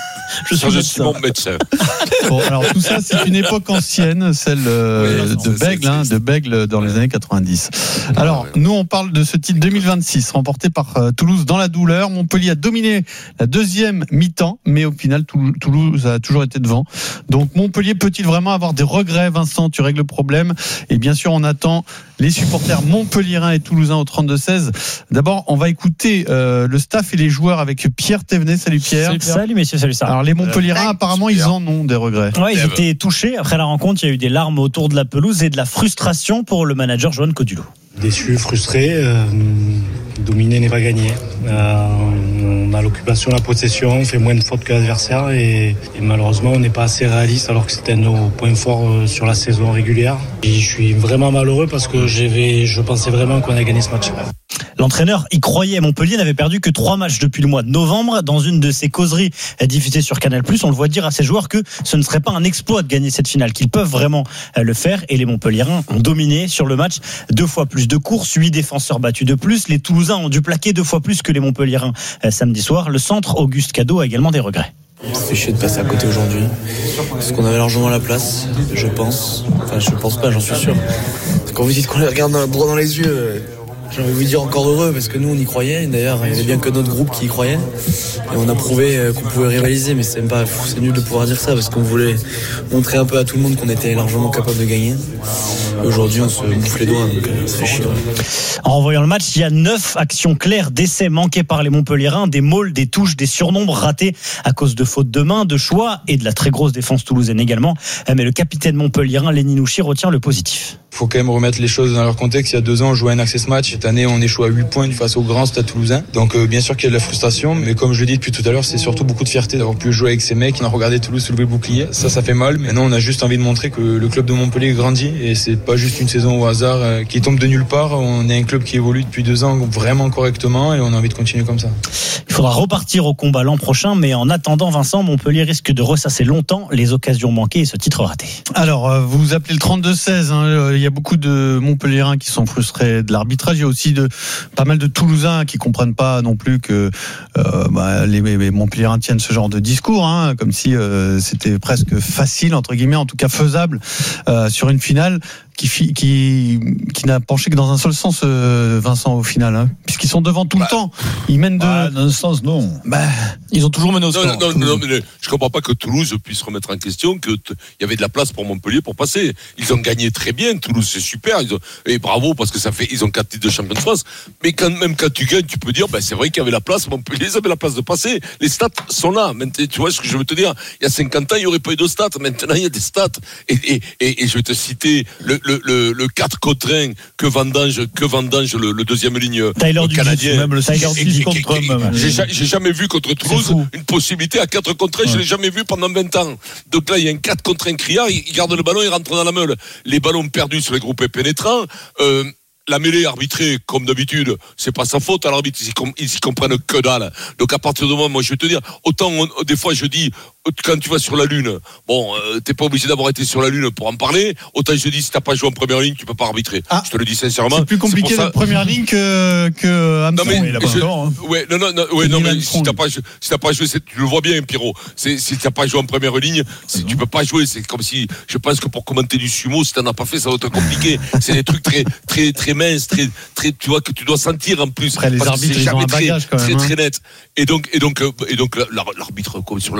Je suis
Je
médecin.
suis mon médecin.
Bon, alors tout ça, c'est une époque ancienne, celle euh,
Oui,
de
c'est-
Bègle,
c'est-
hein, de Bègle dans les années quatre-vingt-dix. Alors, nous, on parle de ce titre deux mille vingt-six, remporté par euh, Toulouse dans la douleur. Montpellier a dominé la deuxième mi-temps, mais au final, Tou- Toulouse a toujours été devant. Donc, Montpellier peut-il vraiment avoir des regrets? Vincent, tu règles le problème. Et bien sûr, on attend les supporters montpelliérains et toulousains au trente-deux seize. D'abord, on va écouter euh, le staff et les joueurs avec Pierre Thévenet. Salut Pierre.
Salut, salut messieurs, salut ça.
Alors, les Montpelliérains, apparemment, ils en ont des regrets.
Ouais, ils étaient touchés. Après la rencontre, il y a eu des larmes autour de la pelouse et de la frustration pour le manager Johan Codulot.
Déçu, frustré, euh, dominer n'est pas gagné. Euh, on a l'occupation, la possession, on fait moins de fautes que l'adversaire et, et malheureusement on n'est pas assez réaliste alors que c'était nos points forts euh, sur la saison régulière. Et je suis vraiment malheureux parce que j'avais, je pensais vraiment qu'on allait gagner ce match.
L'entraîneur y croyait. Montpellier n'avait perdu que trois matchs depuis le mois de novembre. Dans une de ses causeries diffusées sur Canal+, on le voit dire à ses joueurs que ce ne serait pas un exploit de gagner cette finale, qu'ils peuvent vraiment le faire. Et les Montpelliérains ont dominé sur le match. Deux fois plus de courses, huit défenseurs battus de plus. Les Toulousains ont dû plaquer deux fois plus que les Montpelliérains samedi soir. Le centre, Auguste Cadeau, a également des regrets.
Ça fait chier de passer à côté aujourd'hui. Parce qu'on avait largement la place, je pense. Enfin, je pense pas, j'en suis sûr. Quand vous dites qu'on les regarde droit dans les yeux, j'ai envie de vous dire encore heureux parce que nous on y croyait. D'ailleurs, il y avait bien que notre groupe qui y croyait. Et on a prouvé qu'on pouvait rivaliser, mais c'est même pas, c'est nul de pouvoir dire ça parce qu'on voulait montrer un peu à tout le monde qu'on était largement capable de gagner. Et aujourd'hui, on se bouffe les doigts, donc ça fait chier.
En revoyant le match, il y a neuf actions claires d'essais manqués par les Montpelliérains, des mauls, des touches, des surnombres ratés à cause de fautes de main, de choix et de la très grosse défense toulousaine également. Mais le capitaine montpelliérain, Lenny Nouchi, retient le positif.
Il faut quand même remettre les choses dans leur contexte. Il y a deux ans, on jouait un access match. Cette année, on échoue à huit points face au grand Stade Toulousain. Donc, euh, bien sûr qu'il y a de la frustration, mais comme je le dis depuis tout à l'heure, c'est surtout beaucoup de fierté d'avoir pu jouer avec ces mecs. On a regardé Toulouse soulever le bouclier. Ça, ça fait mal. Mais non, on a juste envie de montrer que le club de Montpellier grandit et c'est pas juste une saison au hasard euh, qui tombe de nulle part. On est un club qui évolue depuis deux ans vraiment correctement et on a envie de continuer comme ça.
Il faudra repartir au combat l'an prochain, mais en attendant, Vincent, Montpellier risque de ressasser longtemps les occasions manquées et ce titre raté.
Alors, euh, vous vous appelez le trente-deux seize, hein, il y a beaucoup de Montpelliérains qui sont frustrés de l'arbitrage, il y a aussi de, pas mal de Toulousains qui comprennent pas non plus que euh, bah, les, les Montpelliérains tiennent ce genre de discours, hein, comme si euh, c'était presque facile, entre guillemets, en tout cas faisable, euh, sur une finale qui, qui, qui n'a penché que dans un seul sens, euh, Vincent, au final, hein, puisqu'ils sont devant tout
bah,
le temps. Ils mènent de...
Bah, dans un sens, non.
Bah,
ils ont toujours mené au
non,
score.
Non, non, non, mais je comprends pas que Toulouse puisse remettre en question qu'il y avait de la place pour Montpellier pour passer. Ils ont gagné très bien. Toulouse, c'est super. Ils ont, et bravo parce que ça fait, ils ont quatre titres de champion de France. Mais quand même, quand tu gagnes, tu peux dire, ben, c'est vrai qu'il y avait la place. Montpellier, ils avaient la place de passer. Les stats sont là. Maintenant, tu vois ce que je veux te dire? Il y a cinquante ans, il n'y aurait pas eu de stats. Maintenant, il y a des stats. Et, et, et, et je vais te citer le, le, le, le quatre contre un que vendange, que vendange le, le deuxième ligne
Tyler
canadien.
Même le Tyler Dubuis contre homme.
J'ai, j'ai jamais vu contre Toulouse une possibilité à quatre contre un. Ouais. Je l'ai jamais vu pendant vingt ans. Donc là, il y a un quatre contre un criard. Il, il garde le ballon, il rentre dans la meule. Les ballons perdus sur les groupes pénétrants. Euh, La mêlée arbitrée, comme d'habitude, c'est pas sa faute à l'arbitre, ils, com- ils y comprennent que dalle. Donc à partir de moment, moi je vais te dire, autant on, des fois je dis, quand tu vas sur la Lune, bon, euh, t'es pas obligé d'avoir été sur la Lune pour en parler, autant je dis, si t'as pas joué en première ligne, tu peux pas arbitrer. Ah, je te le dis sincèrement.
C'est plus compliqué la première ligne que, que Armstrong.
Non mais,
là-bas.
je,
hein.
ouais, non, non, non, ouais, non mais si t'as pas, si t'as pas joué, c'est, tu le vois bien, Pierrot. C'est, si t'as pas joué en première ligne, c'est, tu peux pas jouer. C'est comme si, je pense que pour commenter du sumo, si t'en as pas fait, ça va être compliqué. C'est des trucs très, très, très minces, très, très, tu vois, que tu dois sentir en plus.
Après, les arbitres, ils ont un bagage quand même.
Très,
hein.
très net. Et donc, et donc, et donc, l'arbitre, comme sur le, le droitier,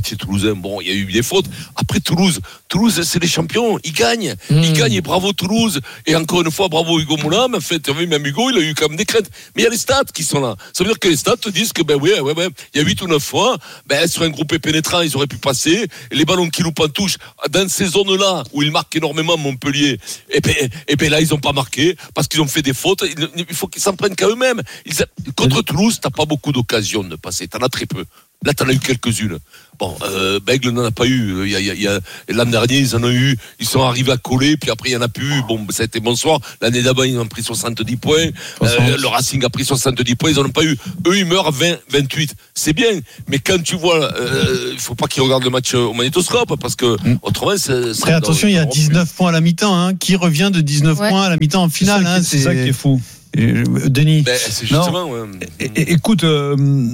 métier toulousain. Bon, il y a eu des fautes. Après Toulouse, Toulouse, c'est les champions. Ils gagnent. Mmh. Ils gagnent et bravo Toulouse. Et encore une fois, bravo Hugo Moulin. Mais en fait, tu as vu, même Hugo, il a eu quand même des craintes. Mais il y a les stats qui sont là. Ça veut dire que les stats te disent que, ben oui, ouais, ouais, il y a huit ou neuf fois, ben, sur un groupe pénétrant, ils auraient pu passer. Et les ballons qui loupent en touche, dans ces zones-là, où ils marquent énormément Montpellier, et ben, et ben là, ils ont pas marqué, parce qu'ils ont fait des fautes. Il faut qu'ils s'en prennent qu'à eux-mêmes. Ils, contre Toulouse, t'as pas beaucoup d'occasions de passer. T'en as très peu. Là, t'en as eu quelques-unes. Bon, euh, Bègle n'en a pas eu. Il y a, il y a, il y a, l'an dernier, ils en ont eu. Ils sont arrivés à coller, puis après, il y en a plus eu. Bon, ça a été bonsoir. L'année d'avant, ils ont pris soixante-dix points. Euh, le Racing a pris soixante-dix points. Ils en ont pas eu. Eux, ils meurent à vingt, vingt-huit. C'est bien. Mais quand tu vois, euh, il faut pas qu'ils regardent le match au magnétoscope, parce que, mmh. autrement, c'est, c'est
Après, attention, il y a dix-neuf points à la mi-temps, hein. Qui revient de dix-neuf ouais. points à la mi-temps en finale,
c'est ça,
hein.
qui, c'est, c'est ça qui est fou.
Et, Denis.
Ben, c'est justement,
non.
ouais.
É- é- écoute, euh,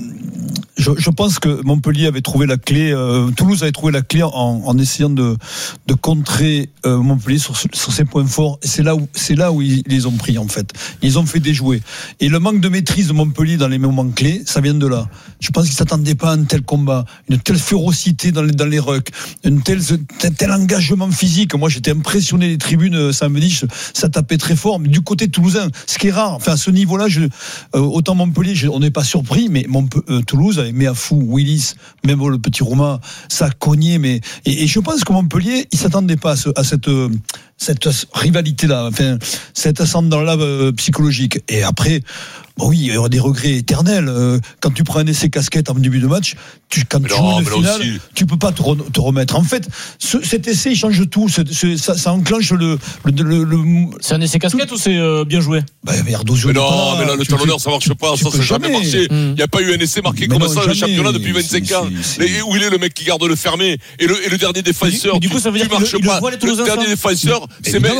je, je pense que Montpellier avait trouvé la clé, euh, Toulouse avait trouvé la clé en, en essayant de, de contrer euh, Montpellier sur, sur ses points forts. Et c'est là où, c'est là où ils, ils les ont pris, en fait. Ils ont fait déjouer. Et le manque de maîtrise de Montpellier dans les moments clés, ça vient de là. Je pense qu'ils ne s'attendaient pas à un tel combat, une telle férocité dans les, dans les rucks, un tel, tel, tel engagement physique. Moi, j'étais impressionné des tribunes samedi, ça tapait très fort. Mais du côté toulousain, ce qui est rare, enfin, à ce niveau-là, je, euh, autant Montpellier, je, on n'est pas surpris, mais Montpe- euh, Toulouse avait mis à fou Willis, même le petit Roumain, ça a cogné, mais, et, et je pense que Montpellier, il s'attendait pas à, ce, à cette, euh, cette rivalité-là, enfin, cet ascendant-là euh, psychologique. Et après, bon, oui, il y aura des regrets éternels. Euh, quand tu prends un essai casquette en début de match, tu, quand mais tu non, joues une finale, aussi. Tu peux pas te, re, te remettre. En fait, ce, cet essai, il change tout. Ce, ce, ça, ça enclenche le, le, le, le.
C'est un essai casquette tout. Ou c'est euh, bien joué?
Bah, mais non, mais là, le talonneur, ça marche pas. Ça, ça n'a jamais marché. Il n'y a pas eu un essai marqué mais comme non, ça dans le championnat depuis vingt-cinq ans. Et où il est le mec qui garde le fermé? Et le, et le dernier défenseur,
mais du coup, ça veut dire
tu marches pas. Le dernier défenseur, c'est même.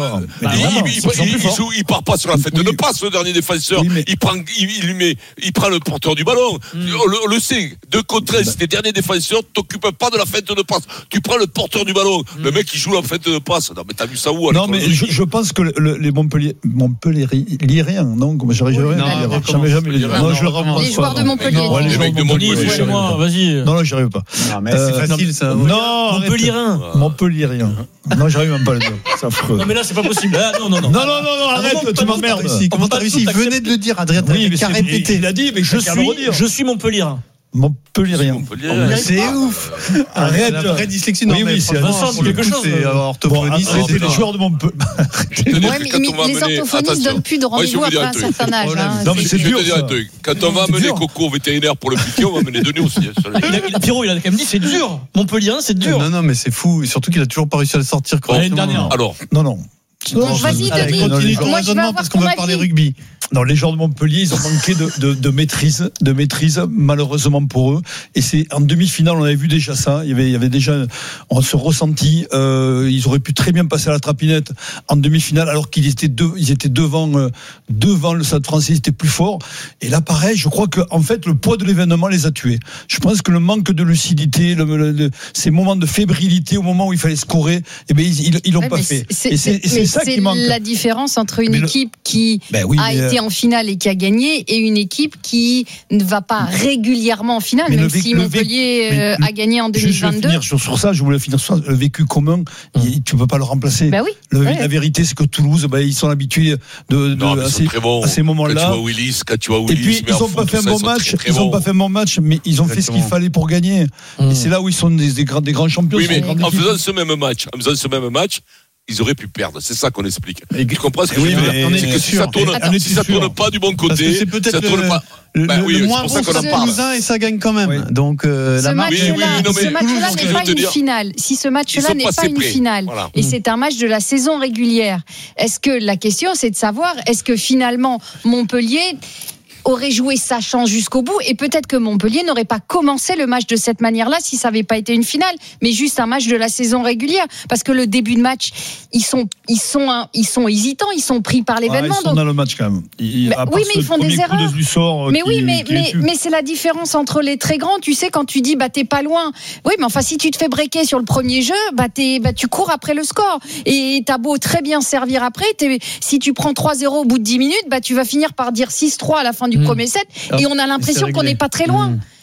Il part pas sur la fête de passe, le dernier défenseur. Il prend, il lui met, il prend le porteur du ballon. On le sait. De contre si t'es dernier défenseur, t'occupes pas de la fête de passe. Tu prends le porteur du ballon. Le mec, il joue la fête de passe. Non, mais t'as vu ça où?
Non, mais je, je pense que le, les Montpellier, Montpellieriens, non, comme j'arrive jamais, jamais, jamais les dire. Non, je le recommence.
Les joueurs de Montpellier.
Non, les mecs de Montpellier.
Vas-y.
Non, non, j'y arrive pas.
Non, mais c'est facile, ça.
Non,
Montpellierin.
Montpellierien. Non, j'arrive même pas à le dire. C'est affreux.
Non, mais là, c'est pas possible. Non, non, non.
Non, non, non, arrête, tu m'emmerdes.
Comment t'as réussi? Il venait de le dire, Adrien.
Oui, mais répété. Il a dit, mais je suis,
je suis Montpellierin.
Montpellierien.
C'est ouf.
Arrête.
La vraie dyslexie.
Oui, oui, c'est
Vincent, c'est quelque chose.
C'est orthophoniste.
C'est les joueurs de Montpellier.
Ouais, mais les orthophonistes donnent plus de rendez-vous après un certain âge.
Non, mais c'est dur.
Quand on va amener Coco au vétérinaire pour le piquer, on va amener Denis aussi.
Pierrot, il a quand même dit, c'est dur. Montpellierin, c'est dur.
Non, non, mais c'est fou. Surtout qu'il a toujours pas réussi à le sortir
l'année dernière.
Alors.
Non, non.
Bon, vas-y, Denis. Moi, je vais avoir
parce qu'on va parler rugby.
Non, les joueurs de Montpellier, ils ont manqué de, de, de maîtrise, de maîtrise, malheureusement pour eux. Et c'est en demi-finale, on avait vu déjà ça. Il y avait, il y avait déjà, on se ressentit. Euh, ils auraient pu très bien passer à la trapinette en demi-finale, alors qu'ils étaient deux, ils étaient devant, euh, devant le Stade Français, ils étaient plus forts. Et là, pareil, je crois que en fait, le poids de l'événement les a tués. Je pense que le manque de lucidité, le, le, le, ces moments de fébrilité au moment où il fallait scorer, eh ben ils, ils, ils l'ont ouais, pas fait.
C'est,
et c'est,
c'est,
c'est ça
c'est
qui manque.
La différence entre une mais équipe le... qui
ben oui,
a été en finale et qui a gagné et une équipe qui ne va pas régulièrement en finale, mais même vécu, si Montpellier vécu, a gagné en deux mille vingt-deux.
Je vais finir sur, sur ça, je voulais finir sur ça. Le vécu commun, mmh. il, tu ne peux pas le remplacer.
Ben oui,
le,
ouais.
La vérité, c'est que Toulouse, ben, ils sont habitués de, de,
non,
à, ces,
bon.
à ces moments-là.
Quand tu vois Willis, quand tu vois Willis,
et puis, ils n'ont pas fait un bon match. Ils n'ont pas fait un bon match, mais ils ont Exactement. fait ce qu'il fallait pour gagner. Mmh. Et c'est là où ils sont des, des, grands, des grands champions.
Oui, mais en faisant ce même match, en faisant ce même match, ils auraient pu perdre. C'est ça qu'on explique. Et tu comprends ce que oui, je veux dire? C'est que si ça tourne, Attends, si ça tourne pas du bon côté,
c'est peut-être
ça tourne
le,
pas.
Le,
bah, oui,
le moins bon, c'est Toulousain et ça gagne quand même. Oui. Donc euh,
ce
la
match-là,
oui, oui, non,
ce match-là n'est pas une dire, finale. Si ce match-là n'est pas une prêts. finale, voilà. et mmh. c'est un match de la saison régulière, est-ce que la question c'est de savoir, est-ce que finalement Montpellier aurait joué sa chance jusqu'au bout et peut-être que Montpellier n'aurait pas commencé le match de cette manière-là si ça n'avait pas été une finale, mais juste un match de la saison régulière, parce que le début de match, ils sont, ils sont, hein, ils sont hésitants, ils sont pris par l'événement.
Ah, ils sont donc... dans le match quand même. Ils,
bah, oui, mais ils font des erreurs.
Du sort
mais
qui,
oui, mais,
qui
mais, mais c'est la différence entre les très grands. Tu sais, quand tu dis bah t'es pas loin, oui, mais enfin si tu te fais breaker sur le premier jeu, bah t'es, bah tu cours après le score et t'as beau très bien servir après, si tu prends trois zéro au bout de dix minutes, bah tu vas finir par dire six trois à la fin du mmh. premier set. Et on a l'impression qu'on n'est pas très loin. Mmh.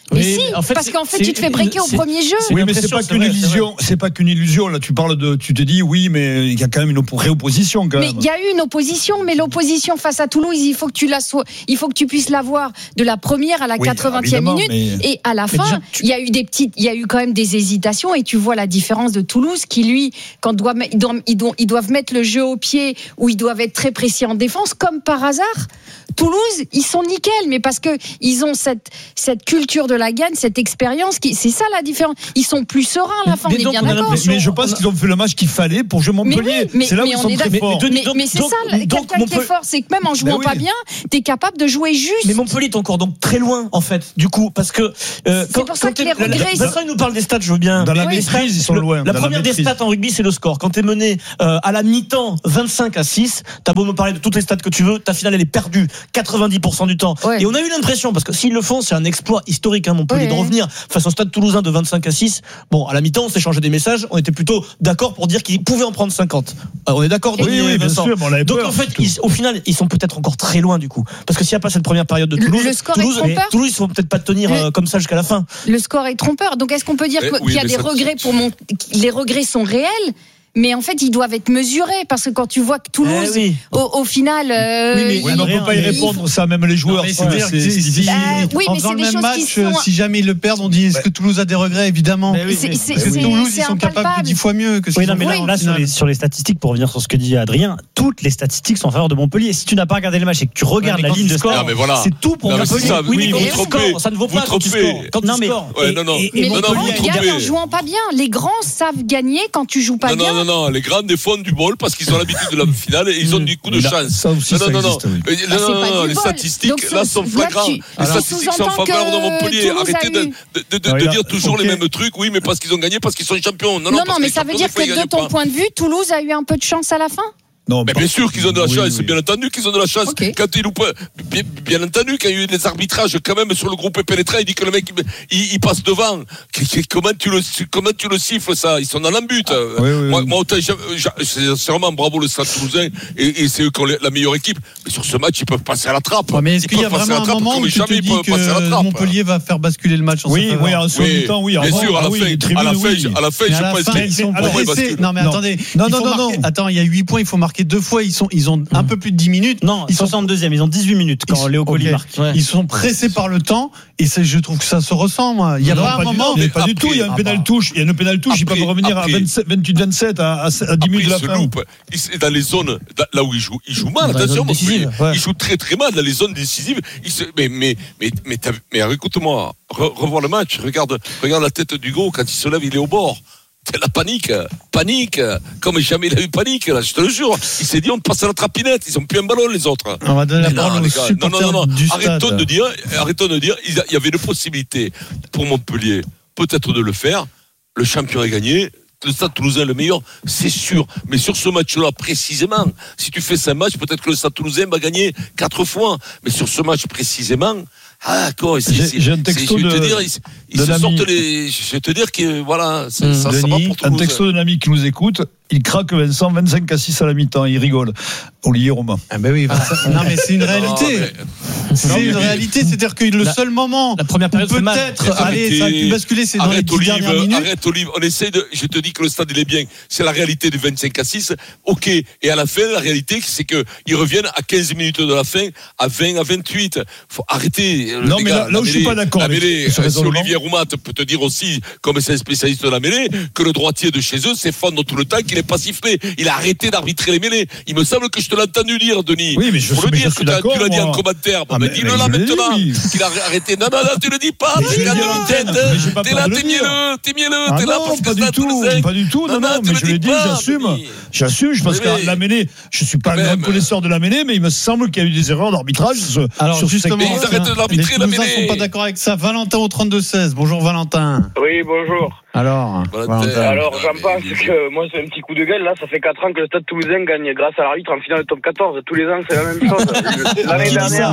Mais oui, si, en fait, parce qu'en fait, tu te fais breaker au premier jeu.
Oui, mais c'est pas qu'une illusion. C'est pas qu'une illusion. Là, tu parles de, tu te dis, oui, mais il y a quand même une vraie opposition, quand
mais
même.
Mais il y a eu une opposition, mais l'opposition face à Toulouse, il faut que tu la sois, il faut que tu puisses la voir de la première à la oui, quatre-vingtième minute, mais... et à la fin, déjà, tu... il y a eu des petites, il y a eu quand même des hésitations, et tu vois la différence de Toulouse, qui lui, quand doit, ils doivent, ils doivent, ils doivent mettre le jeu au pied, où ils doivent être très précis en défense, comme par hasard. Toulouse, ils sont nickel, mais parce que ils ont cette cette culture de la gagne, cette expérience, qui, c'est ça la différence. Ils sont plus sereins à la fin, mais on est bien d'accord.
Mais, mais je pense qu'ils ont fait le match qu'il fallait pour jouer Montpellier. Mais, oui,
mais
c'est là
mais
où ils
sont
très forts.
Mais, mais, mais c'est donc, ça, donc, quelqu'un qui est fort, c'est que même en jouant oui. pas bien, t'es capable de jouer juste.
Mais Montpellier est encore donc très loin, en fait, du coup, parce que euh,
c'est quand, pour ça que les regrets.
Vincent, il nous parle des stats, je veux bien.
Dans la maîtrise, ils sont loin.
La première des stats en rugby, c'est le score. Quand t'es mené à la mi-temps vingt-cinq à six, t'as beau me parler de toutes les stats que tu veux, ta finale elle est perdue quatre-vingt-dix pour cent du temps. Ouais. Et on a eu l'impression, parce que s'ils le font, c'est un exploit historique, hein, Montpellier, ouais. de revenir face au Stade Toulousain de vingt-cinq à six. Bon, à la mi-temps, on s'est changé des messages, on était plutôt d'accord pour dire qu'ils pouvaient en prendre cinquante. Alors, on est d'accord,
oui, oui, bien sûr, on
donc peur, en fait, ils, au final, ils sont peut-être encore très loin du coup, parce que s'il n'y a pas cette première période de Toulouse,
le score
Toulouse,
est trompeur.
Toulouse, ils vont peut-être pas tenir
le,
euh, comme ça jusqu'à la fin.
Le score est trompeur. Donc, est-ce qu'on peut dire eh, qu'il oui, y a des regrets pour mon, les regrets sont réels? Mais en fait, ils doivent être mesurés, parce que quand tu vois que Toulouse, eh oui. au, au final, euh,
oui, mais, oui, mais on ne peut pas y répondre, faut... ça, même les joueurs. Non,
c'est c'est, c'est, c'est, c'est, euh, oui, mais c'est le même match, sont... si jamais ils le perdent, on dit est-ce que Toulouse a des regrets, évidemment. Mais oui,
c'est, c'est,
parce que
c'est,
Toulouse,
c'est
ils sont capables de dix fois mieux que ce
oui, non, mais là, là sur, les, sur les statistiques, pour revenir sur ce que dit Adrien, toutes les statistiques sont en faveur de Montpellier. Si tu n'as pas regardé le match et que tu regardes la ligne de score, c'est tout pour Montpellier.
Oui, mais vous trompez. Ça ne vaut pas quand tu scores.
Non, mais les grands gagnent en jouant pas bien. Les grands savent gagner quand tu joues pas bien.
Non, non, non, les grands font du bol parce qu'ils ont l'habitude de la finale et ils ont du coup de chance.
Ça aussi,
non, non, non,
existe, oui.
euh, non, non, non, non les statistiques donc, là sont flagrants. Les alors, statistiques sont en faveur de Montpellier. Arrêtez de, de, de, de, de dire toujours okay. les mêmes trucs. Oui, mais parce qu'ils ont gagné, parce qu'ils sont champions. Non, non,
non, non mais ça veut dire que de ton point de vue, Toulouse a eu un peu de chance à la fin.
Non, mais bien sûr qu'ils ont de la oui, chance, oui. c'est bien entendu qu'ils ont de la chance. Okay. Quand ils loupent, bien, bien entendu, quand il y a eu des arbitrages, quand même, sur le groupe pénétré, il dit que le mec, il, il passe devant. Comment tu le, comment tu le siffles, ça? Ils sont dans l'embut. Ah, oui, oui, moi, oui. moi, autant, c'est vraiment bravo le Stade Toulousain, et, et c'est eux qui ont la meilleure équipe. Mais sur ce match, ils peuvent passer à la trappe.
Ouais, mais est-ce qu'il y a vraiment un moment où tu te dis que Montpellier va faire basculer le match en
oui, oui, en second temps, oui.
Bien sûr, à la fin, à la fin, à la fin, je pense
qu'ils sont pressés. Non, mais attendez. Non, non, non. Attends, il y a huit points, il faut marquer deux fois, ils sont Ils ont un peu plus de dix minutes.
Non, ils sont soixante-deuxième, ils ont dix-huit minutes quand Léo Colli marque.
Ils sont pressés par le temps et je trouve que ça se ressent, moi. Il y a pas un moment.
Mais pas du tout, il y a un pénal touche. Il y a une pénal touche, ils peuvent revenir à vingt-huit vingt-sept à dix minutes de la fin.
Dans les zones là où ils jouent, ils jouent mal, attention, ils jouent très très mal dans les zones décisives. Mais mais mais mais écoute-moi, revoir le match, regarde regarde la tête d'Hugo quand il se lève, il est au bord. C'est la panique, panique, comme jamais il a eu panique, là, je te le jure. Il s'est dit, on passe à la trapinette, ils ont plus un ballon, les autres.
On va donner la parole aux supporters non, non, non, non.
Arrêtons de dire, arrêtons de dire, il y avait une possibilité pour Montpellier, peut-être de le faire. Le champion est gagné. Le Stade Toulousain est le meilleur, c'est sûr. Mais sur ce match-là, précisément, si tu fais cinq matchs, peut-être que le Stade Toulousain va gagner quatre fois. Mais sur ce match précisément, ah d'accord, c'est,
j'ai, j'ai un texto
je
de,
te dire, ils, ils se sortent les, je vais te dire que voilà, ça, mmh, ça,
Denis,
ça va pour Toulouse.
Un texto d'un ami qui nous écoute, il craque Vincent vingt-cinq à six à la mi-temps, il rigole. Olivier Romain.
Ah ben oui, Vincent. Non mais c'est une réalité. Non, mais... C'est non, une mais... réalité, c'est-à-dire que le la, seul moment
la première période
où peut-être allez, ça a pu basculer, c'est dans les dix dernières minutes.
Arrête Olive, on essaie de, je te dis que le stade il est bien, c'est la réalité du vingt-cinq à six. OK, et à la fin la réalité c'est que ils reviennent à quinze minutes de la fin à vingt à vingt-huit. Faut arrêter.
Non mais gars, là, là où je suis pas d'accord
la mêlée, si Olivier Roumat peut te dire aussi, comme c'est un spécialiste de la mêlée, que le droitier de chez eux s'effondre tout le temps, qu'il n'est pas sifflé. Il a arrêté d'arbitrer les mêlées. Il me semble que je te l'ai entendu dire, Denis.
Oui, mais je
Faut
le
dire
que
tu l'as dit en commentaire. Bon, ah, mais, mais dis-le là maintenant. Dit, oui. Qu'il a arrêté. Non, non, non, tu le dis pas. T'es là, t'es là, t'es mielleux, t'es mielleux,
ah
t'es là parce que
pas du tout, pas du tout. Non, non, mais je l'ai dit, j'assume. J'assume, parce que la mêlée, je suis pas un grand connaisseur de la mêlée, mais il me semble qu'il y a eu des erreurs d'arbitrage.
Alors justement,
ils arrêtent d'arbitrer la mêlée.
Les sont pas d'accord avec ça. Valentin au trente-deux seize. Bonjour Valentin.
Oui, bonjour.
Alors,
alors j'en pense que moi c'est un petit coup de gueule. Là, ça fait quatre ans que le Stade Toulousain gagne grâce à l'arbitre en finale de top quatorze. Tous les ans, c'est la même chose. L'année dernière,
alors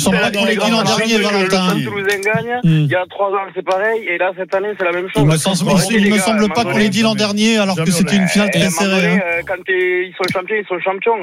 semble pas qu'on l'ait dit l'an dernier, Valentin.
Le Toulousain gagne. Il y a trois ans, c'est pareil. Et là, cette année, c'est la même chose.
Il me semble, il me semble pas qu'on l'ait dit l'an dernier, alors que c'était une finale très serrée.
Quand ils sont champions, ils sont champions.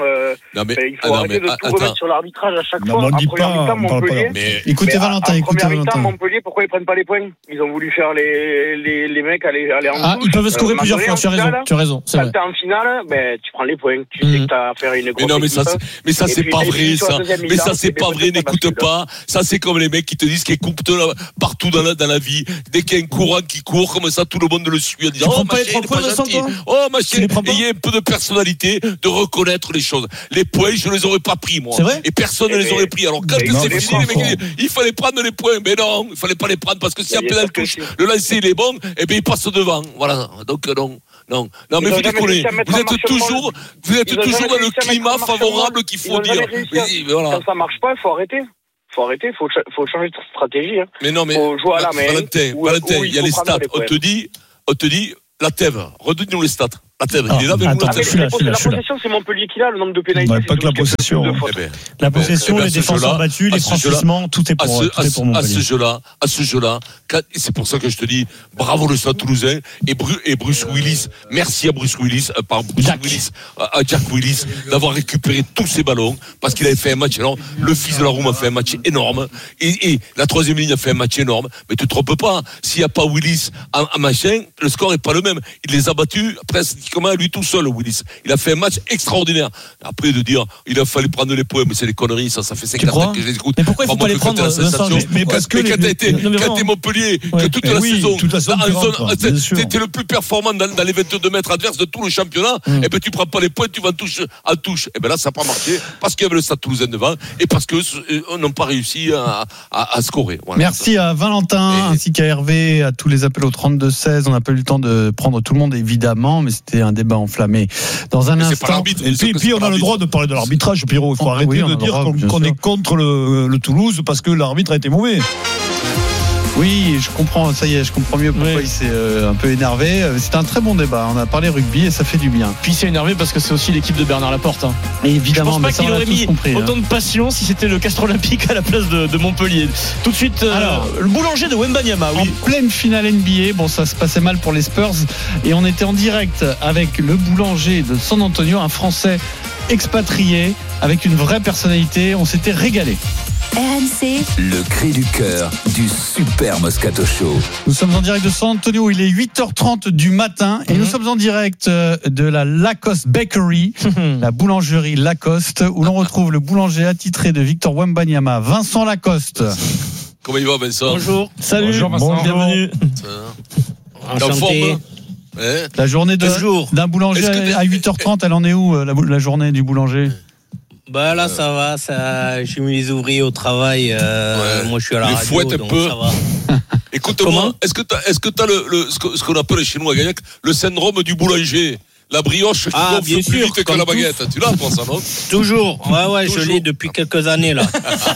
Il faut arrêter de tout remettre sur l'arbitrage à chaque fois.
On dit pas.
Montpellier.
Écoutez Valentin, écoutez Valentin.
Montpellier, pourquoi ils prennent pas les points? Ils ont voulu faire les les les mecs aller aller en touche.
Ah, ils peuvent scorer plusieurs fois. Tu as raison. Tu as raison.
Quand t'es en finale, ben tu prends les points. Tu sais que t'as affaire à une grosse.
Mais non, mais ça, mais ça c'est pas vrai, ça. Mais ça c'est pas vrai. N'écoute pas. Ça c'est comme les mecs qui te disent qu'ils coupent partout dans la dans la vie. Dès qu'il y a un courant qui court, comme ça, tout le monde le suit.
Tu prends pas les trois points, Vincent, toi?
Oh machin. Il y a un peu de personnalité, de reconnaître les choses. Les points, je les aurais pas pris moi.
C'est vrai.
Et personne ne les aurait pris. Alors quand c'est fini, les mecs, il fallait prendre les points. Mais non, il fallait pas les prendre parce que si un pénal touche, le lancer il est bon, et bien il passe devant. Voilà. Donc non. Non, non, mais vous déconnez. Vous êtes toujours, vous êtes toujours dans le climat favorable qu'il faut dire.
Voilà. Quand ça marche pas, il faut arrêter. Faut arrêter, faut, faut changer de stratégie. Hein.
Mais non, mais.
Faut jouer à la main.
Valentin,
ou,
Valentin,
ou
il y a les stats. On te dit, on te dit, la T E V. Redonne-nous les stats. La T E V. Il est là, mais
la possession, c'est Montpellier qui a le nombre de pénalités.
Pas que la possession.
La possession, les défenseurs battus, les franchissements, tout est pour Montpellier.
À ce jeu-là, à ce jeu-là, c'est pour ça que je te dis, bravo le Stade Toulousain et Bruce Willis. Merci à Bruce Willis, par Bruce Willis, à Jack Willis, d'avoir récupéré tous ces ballons parce qu'il avait fait un match énorme. Le fils de la Roum a fait un match énorme et, et la troisième ligne a fait un match énorme. Mais tu te trompes pas, s'il n'y a pas Willis à, à machin, le score est pas le même. Il les a battus presque comment lui tout seul, Willis. Il a fait un match extraordinaire. Après de dire, il a fallu prendre les points, mais c'est des conneries, ça, ça fait cinquante ans que je les écoute.
Mais pourquoi il faut pas les prendre, Vincent,
mais, mais parce que, que quand t'es les... Montpellier, ouais, que toute la
oui,
saison,
toute la saison
t'étais le plus performant dans, dans les vingt-deux mètres adverses de tout le championnat, mm. et ben tu prends pas les points, tu vas en touche, en touche. Et ben là, ça n'a pas marché parce qu'il y avait le Stade Toulousain devant et parce que euh, n'ont pas réussi à, à, à scorer. Voilà.
Merci à Valentin et... ainsi qu'à Hervé, à tous les appels au trente-deux seize. On n'a pas eu le temps de prendre tout le monde évidemment, mais c'était un débat enflammé. Dans un
mais
instant.
Et puis, puis on a le droit de parler de l'arbitrage, Pierrot. Il faut arrêter
oui,
de dire droit, qu'on, qu'on est contre le, le Toulouse parce que l'arbitre a été mauvais.
Oui, je comprends, ça y est, je comprends mieux pourquoi oui. il s'est euh, un peu énervé. C'est un très bon débat, on a parlé rugby et ça fait du bien.
Puis il s'est énervé parce que c'est aussi l'équipe de Bernard Laporte. Hein.
Et évidemment,
je pense pas
mais ça,
qu'il aurait mis
compris,
autant
hein.
de passion si c'était le Castre Olympique à la place de, de Montpellier. Tout de suite, euh, Alors, le boulanger de Wembanyama. Oui.
En pleine finale N B A, bon ça se passait mal pour les Spurs et on était en direct avec le boulanger de San Antonio, un Français expatrié avec une vraie personnalité. On s'était régalé.
R M C,
le cri du cœur du Super Moscato Show.
Nous sommes en direct de San Antonio, il est huit heures trente du matin et mmh. nous sommes en direct de la Lacoste Bakery, la boulangerie Lacoste, où l'on retrouve le boulanger attitré de Victor Wembanyama, Vincent Lacoste.
Comment il va, Vincent?
Bonjour.
Salut.
Bonjour, Vincent.
Bonjour.
Bienvenue.
Enchanté. Eh la journée de, d'un boulanger à huit heures trente, elle en est où la, la journée du boulanger?
Bah là ça va, ça, j'ai mis les ouvriers au travail. Euh, ouais. Moi je suis à la
les
radio,
un
donc
peu.
Ça va.
Écoute-moi, est-ce que t'as, est-ce que t'as le, le ce, ce qu'on appelle chez nous à Gagnac le syndrome du boulanger? La brioche qui
ah,
gonfle plus vite que la baguette. Tous. Tu l'as pour ça, non?
Toujours. Ouais, ouais, Toujours. Je l'ai depuis quelques années là.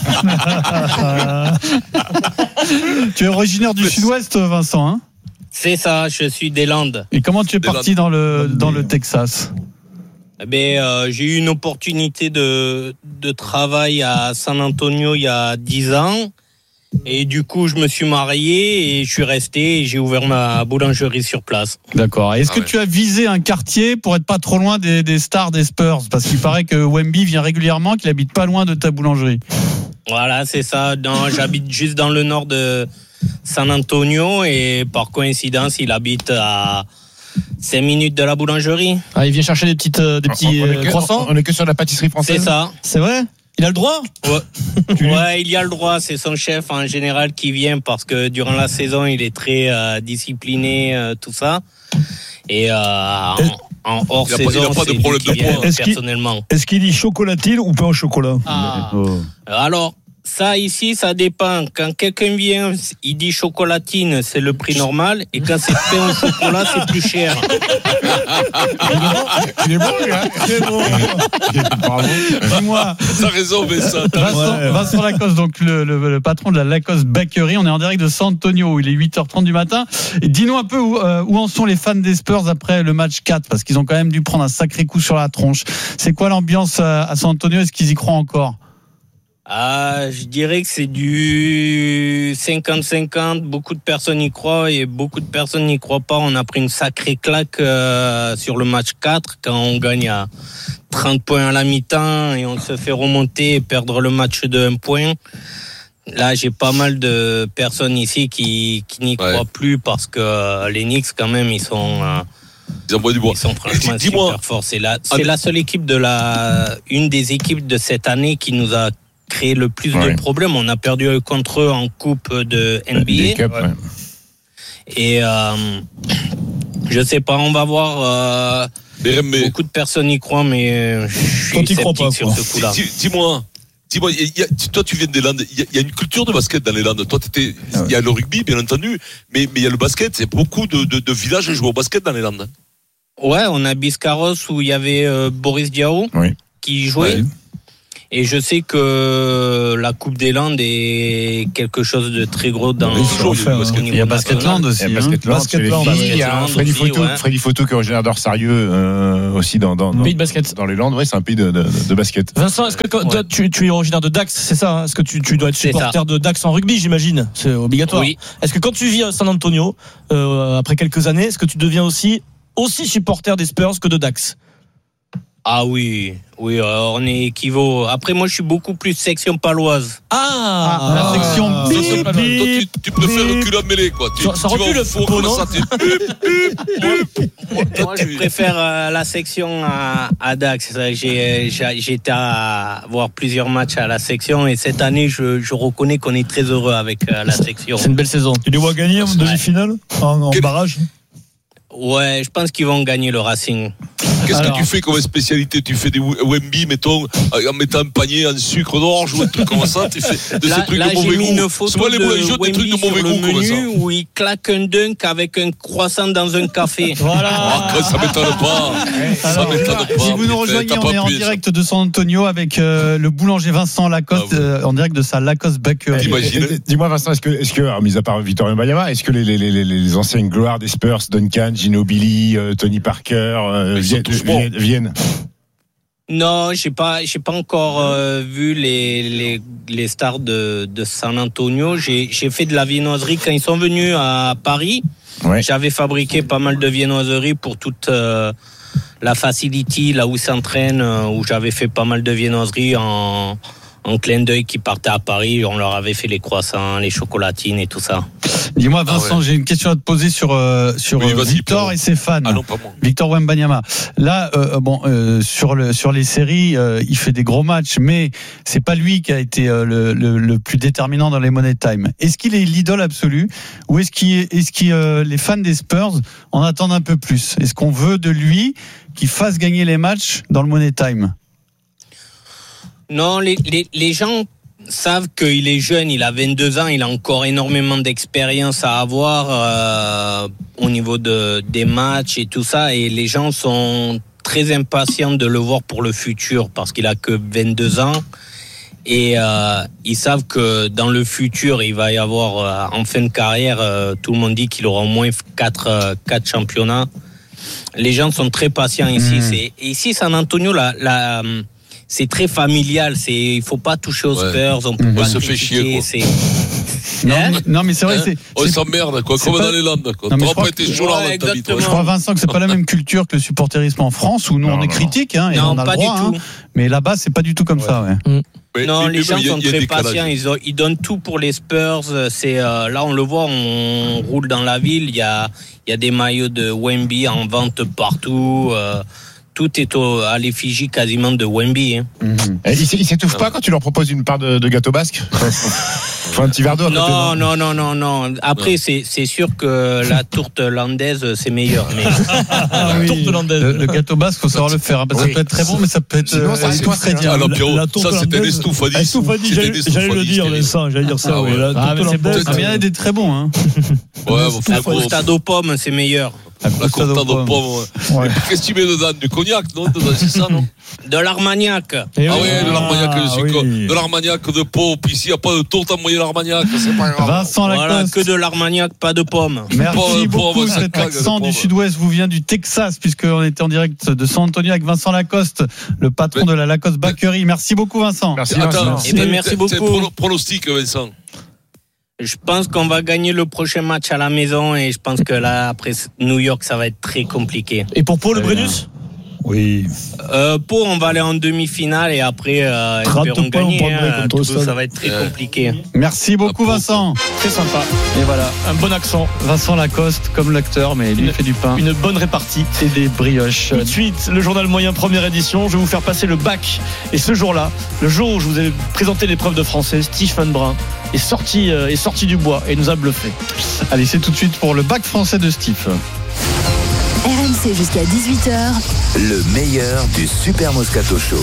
Tu es originaire du Sud-Ouest, Vincent, hein?
C'est ça. Je suis des Landes.
Et comment tu es
des
parti
Landes.
dans le dans le Texas?
Ben, euh, j'ai eu une opportunité de, de travail à San Antonio il y a dix ans. Et du coup, je me suis marié et je suis resté et j'ai ouvert ma boulangerie sur place.
D'accord. Est-ce ah que ouais. tu as visé un quartier pour être pas trop loin des, des stars des Spurs? Parce qu'il paraît que Wemby vient régulièrement, qu'il habite pas loin de ta boulangerie.
Voilà, c'est ça. Non, j'habite juste dans le nord de San Antonio et par coïncidence, il habite à cinq minutes de la boulangerie.
Ah, il vient chercher des petites, euh, des petits
on, on
euh,
que,
croissants.
On est que sur la pâtisserie française.
C'est ça.
C'est vrai? Il a le droit?
Ouais. Ouais, il y a le droit. C'est son chef en général qui vient parce que durant la saison, il est très euh, discipliné, euh, tout ça. Et euh, en, en hors
il a
saison,
pas, il a pas
c'est
de problème
lui qui
de
vient
poids.
Est-ce
personnellement.
Qu'il, est-ce qu'il dit chocolatine ou pain au chocolat?
Ah. Oh. Alors, ça ici, ça dépend. Quand quelqu'un vient, il dit chocolatine, c'est le prix normal. Et quand c'est pain au chocolat, c'est plus cher.
Il est bon, lui, hein?
C'est bon.
Bravo. Dis-moi.
T'as raison, mais ça.
Vincent, ouais. Vincent Lacoste, donc le, le, le patron de la Lacoste Bakery. On est en direct de San Antonio. Il est huit heures trente du matin. Et dis-nous un peu où, euh, où en sont les fans des Spurs après le match quatre, parce qu'ils ont quand même dû prendre un sacré coup sur la tronche. C'est quoi l'ambiance à, à San Antonio? Est-ce qu'ils y croient encore?
Ah, je dirais que c'est du cinquante cinquante. Beaucoup de personnes y croient et beaucoup de personnes n'y croient pas. On a pris une sacrée claque euh, sur le match quatre quand on gagne à trente points à la mi-temps et on se fait remonter et perdre le match de un point. Là, j'ai pas mal de personnes ici qui, qui n'y ouais. croient plus parce que les Knicks, quand même, ils sont... Euh,
Ils envoient du bois.
Ils sont franchement
Dis-moi.
super forts. C'est la, c'est la seule équipe de la... Une des équipes de cette année qui nous a créé le plus ouais. de problèmes. On a perdu contre eux en coupe de N B A. Cup, ouais. Et euh, je sais pas, on va voir. Euh, beaucoup de personnes y croient, mais je suis sceptique crois pas, sur ce coup-là.
Dis, dis-moi, dis-moi y a, toi tu viens des Landes, il y, y a une culture de basket dans les Landes. Toi, il ah ouais. y a le rugby, bien entendu, mais il y a le basket. C'est beaucoup de, de, de villages jouent au basket dans les Landes.
Ouais, on a Biscarrosse où il y avait euh, Boris Diaw oui. qui jouait. Ouais. Et je sais que la Coupe des Landes est quelque chose de très gros dans
oui, le
Il y a Basketland aussi.
Il y a Basketland. Il y a Freddy Photo, ouais. Freddy Photo qui est originaire d'Orsarieux euh, aussi dans dans
pays de basket.
Dans les Landes. Ouais, c'est un pays de, de, de basket.
Vincent, est-ce que quand, ouais. toi, tu, tu es originaire de Dax, c'est ça hein? Est-ce que tu, tu dois être supporter de Dax en rugby, j'imagine? C'est obligatoire. Oui. Est-ce que quand tu vis à San Antonio euh, après quelques années, est-ce que tu deviens aussi aussi supporter des Spurs que de Dax?
Ah oui, oui, alors on est équivaut. Après, moi, je suis beaucoup plus section paloise.
Ah, ah la section ah, bip, bip,
toi, tu, tu préfères le cul à mêlée, quoi. Tu,
ça, ça
tu vas
le
four,
comme
ça,
moi, je préfère euh, la section à, à Dax. J'ai, j'ai, j'ai été à voir plusieurs matchs à la section et cette année, je, je reconnais qu'on est très heureux avec euh, la section.
C'est une belle saison.
Tu les vois gagner en demi-finale, en, en barrage?
Ouais, je pense qu'ils vont gagner le Racing.
Qu'est-ce Alors, que tu fais comme spécialité? Tu fais des Wemby, mettons, en mettant un panier en sucre d'orge ou un truc comme ça? Tu fais de
là,
ces trucs
là,
de mauvais goût.
Une photo
soit les boulangers des trucs de mauvais goût comme ça.
Où il claque un dunk avec un croissant dans un café.
Voilà.
Oh, ça m'étonne pas. Alors, ça m'étonne pas.
Si vous nous rejoignez, on est en direct de San Antonio avec euh, le boulanger Vincent Lacoste, ah, ouais. euh, en direct de sa Lacoste Bakery.
Dis-moi, Vincent, est-ce que, est-ce que, alors, mis à part Victor Wembanyama, est-ce que les, les, les, les anciennes gloires des Spurs, Duncan, Ginobili, euh, Tony Parker, euh, viennent, viennent, viennent
Non, j'ai pas, j'ai pas encore euh, vu les, les les stars de de San Antonio. J'ai j'ai fait de la viennoiserie quand ils sont venus à Paris. Ouais. J'avais fabriqué pas mal de viennoiseries pour toute euh, la facility là où ils s'entraînent, euh, où j'avais fait pas mal de viennoiseries en en clin d'œil qui partaient à Paris. On leur avait fait les croissants, les chocolatines et tout ça.
Dis-moi, Vincent, ah ouais. j'ai une question à te poser sur euh, sur oui, Victor et ses fans.
Ah non, pas moi.
Victor Wembanyama. Là, euh, bon, euh, sur le sur les séries, euh, il fait des gros matchs, mais c'est pas lui qui a été euh, le, le le plus déterminant dans les Money Time. Est-ce qu'il est l'idole absolue, ou est-ce qu'il est-ce qu'il euh, les fans des Spurs en attendent un peu plus? Est-ce qu'on veut de lui qu'il fasse gagner les matchs dans le Money Time?
Non, les les les gens savent qu'il est jeune, il a vingt-deux ans, il a encore énormément d'expérience à avoir euh, au niveau de des matchs et tout ça, et les gens sont très impatients de le voir pour le futur parce qu'il a que vingt-deux ans et euh, ils savent que dans le futur il va y avoir euh, en fin de carrière, euh, tout le monde dit qu'il aura au moins quatre euh, quatre championnats. Les gens sont très patients ici. Mmh. C'est ici San Antonio, la la c'est très familial, c'est il faut pas toucher aux Spurs, ouais. on peut mmh. pas
se fait chier,
c'est
non, mais, non mais c'est vrai,
hein
c'est
on s'emmerde quoi, comme pas... dans les Landes quoi.
Non, je, crois que... ouais, je crois Vincent que c'est pas la même culture que le supporterisme en France où nous non, on est non, critique hein, et
non,
on a
pas
le droit,
du tout.
Hein, mais là-bas c'est pas du tout comme ouais. ça. Ouais.
Mmh. Mais, non, les gens
y a,
sont très patients, ils, ont, ils donnent tout pour les Spurs. C'est euh, là on le voit, on roule dans la ville, il y a il y a des maillots de Wemby en vente partout. Euh, Tout est au, à l'effigie quasiment de Wemby. Hein.
Mmh. Ils il s'étouffent pas quand tu leur proposes une part de, de gâteau basque? Faut un petit verre d'eau.
Non, non, non, non, non. Après, non. C'est, c'est sûr que la tourte landaise, c'est meilleur. Mais...
ah, oui. tourte landaise. Le, le gâteau basque, faut savoir le faire. Hein, parce oui. Ça peut être très bon, mais ça peut être. Sinon, ça
euh, très bien. Alors, Pierrot, ça, c'était un estoufadis.
Estoufadis, j'allais, j'allais le dire, Vincent. J'allais dire ça. Ah, oui. La
ah, mais c'est bon. Ça vient d'être très bon. Hein.
Ouais, bon, la croustade aux pommes, c'est meilleur.
La Costa de Pomme. Ouais. Qu'est-ce que tu mets dedans? Du cognac, non? C'est ça, non?
De l'Armagnac.
Ah oui, de l'Armagnac, ah, oui. De l'Armagnac de pomme. Ici, il n'y a pas de tourte à moyen l'Armagnac, c'est pas grave.
Vincent Lacoste.
Voilà, que de l'Armagnac, pas de pommes.
Merci
pomme,
beaucoup.
Pomme,
cet accent du sud-ouest vous vient du Texas, puisqu'on était en direct de San Antonio avec Vincent Lacoste, le patron mais, de la Lacoste Bakery. Merci beaucoup, Vincent.
Merci, Attends,
merci. Eh ben, merci beaucoup.
C'est un pronostic, Vincent.
Je pense qu'on va gagner le prochain match à la maison et je pense que là, après New York, ça va être très compliqué.
Et pour Pau, le Brennus ?
Oui.
Euh, Pau, on va aller en demi-finale et après, euh, espérons gagner. Hein, tout ça, ça va être très euh. compliqué.
Merci beaucoup, Vincent.
Très sympa. Et voilà, un bon accent.
Vincent Lacoste, comme l'acteur, mais lui, il fait du pain.
Une bonne répartie.
Et des brioches.
Tout de suite, le journal moyen, première édition. Je vais vous faire passer le bac. Et ce jour-là, le jour où je vous ai présenté l'épreuve de français, Stephen Brun est sorti, euh, est sorti du bois et nous a bluffé.
Allez, c'est tout de suite pour le bac français de Steve.
R M C jusqu'à dix-huit heures.
Le meilleur du Super Moscato Show.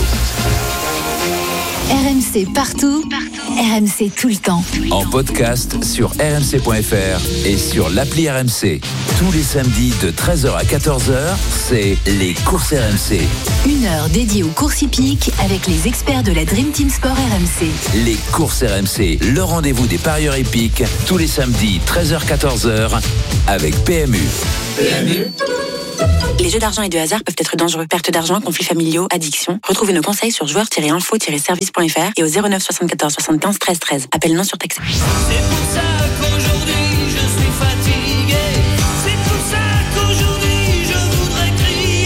R M C partout, partout. R M C tout le temps.
En podcast sur r m c point f r et sur l'appli R M C. Tous les samedis de treize heures à quatorze heures, c'est les courses R M C.
Une heure dédiée aux courses hippiques avec les experts de la Dream Team Sport R M C.
Les courses R M C, le rendez-vous des parieurs hippiques, tous les samedis treize heures à quatorze heures avec P M U. P M U.
Les jeux d'argent et de hasard peuvent être dangereux. Perte d'argent, conflits familiaux, addiction. Retrouvez nos conseils sur joueurs tiret info tiret service point f r et au zéro neuf soixante-quatorze soixante-quinze treize treize. Appel non surtaxé.
C'est pour ça qu'aujourd'hui je suis fatigué. C'est pour ça qu'aujourd'hui je voudrais crier.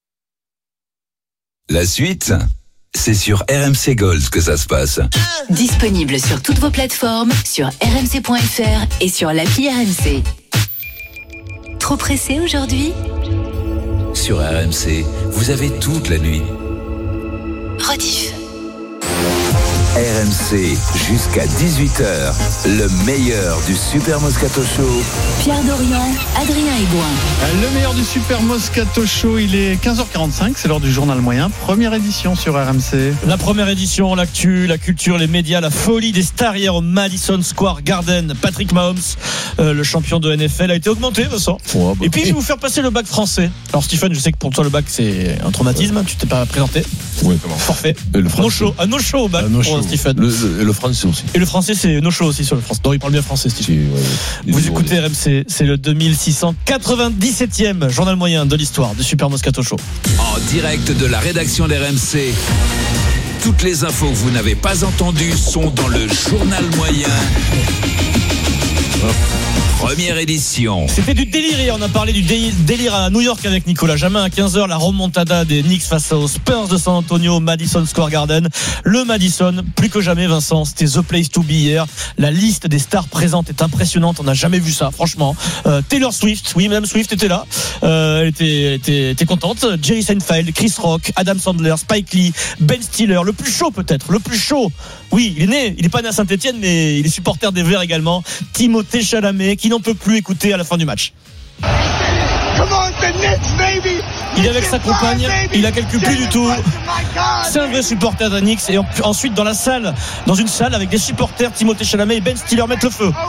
La suite, c'est sur R M C Gold que ça se passe.
Disponible sur toutes vos plateformes, sur r m c point f r et sur l'appli R M C. Trop pressé aujourd'hui ?
Sur R M C, vous avez toute la nuit.
Rediff.
R M C jusqu'à dix-huit heures, le meilleur du Super Moscato Show.
Pierre Dorian, Adrien Aigouin.
Le meilleur du Super Moscato Show, il est quinze heures quarante-cinq, c'est l'heure du journal moyen, première édition sur R M C.
La première édition, l'actu, la culture, les médias, la folie des stars hier au Madison Square Garden. Patrick Mahomes, euh, le champion de N F L, a été augmenté, Vincent. Oh, bah, Et puis je vais vous faire passer le bac français. Alors Stephen, je sais que pour toi le bac c'est un traumatisme, tu t'es pas présenté.
Oui, comment ?
Forfait.
Le
no show, un no show au bac
no
pour
show.
Stephen.
Le, le, le français aussi.
Et le français c'est no show aussi sur le français. Non, il parle bien français Stephen. Si, ouais, ouais. Vous écoutez R M C, c'est le deux mille six cent quatre-vingt-dix-septième journal moyen de l'histoire du Super Moscato Show.
En direct de la rédaction d'R M C. Toutes les infos que vous n'avez pas entendues sont dans le journal moyen. Première édition.
C'était du délire hier, on a parlé du délire à New York avec Nicolas Jamin à quinze heures, la remontada des Knicks face aux Spurs de San Antonio, Madison Square Garden. Le Madison, plus que jamais Vincent, c'était the place to be hier. La liste des stars présentes est impressionnante, on n'a jamais vu ça franchement. Euh, Taylor Swift, oui Madame Swift était là, euh, elle était, elle était, était contente. Jerry Seinfeld, Chris Rock, Adam Sandler, Spike Lee, Ben Stiller, le plus chaud peut-être, le plus chaud. Oui, il est né, il est pas né à Saint-Etienne mais il est supporter des Verts également. Timothée Chalamet qui n'en peut plus écouter à la fin du match. Il est avec sa compagne, il a calculé plus du tout. C'est un vrai supporter des Knicks. Et ensuite dans la salle, dans une salle avec des supporters, Timothée Chalamet et Ben Stiller mettent le feu.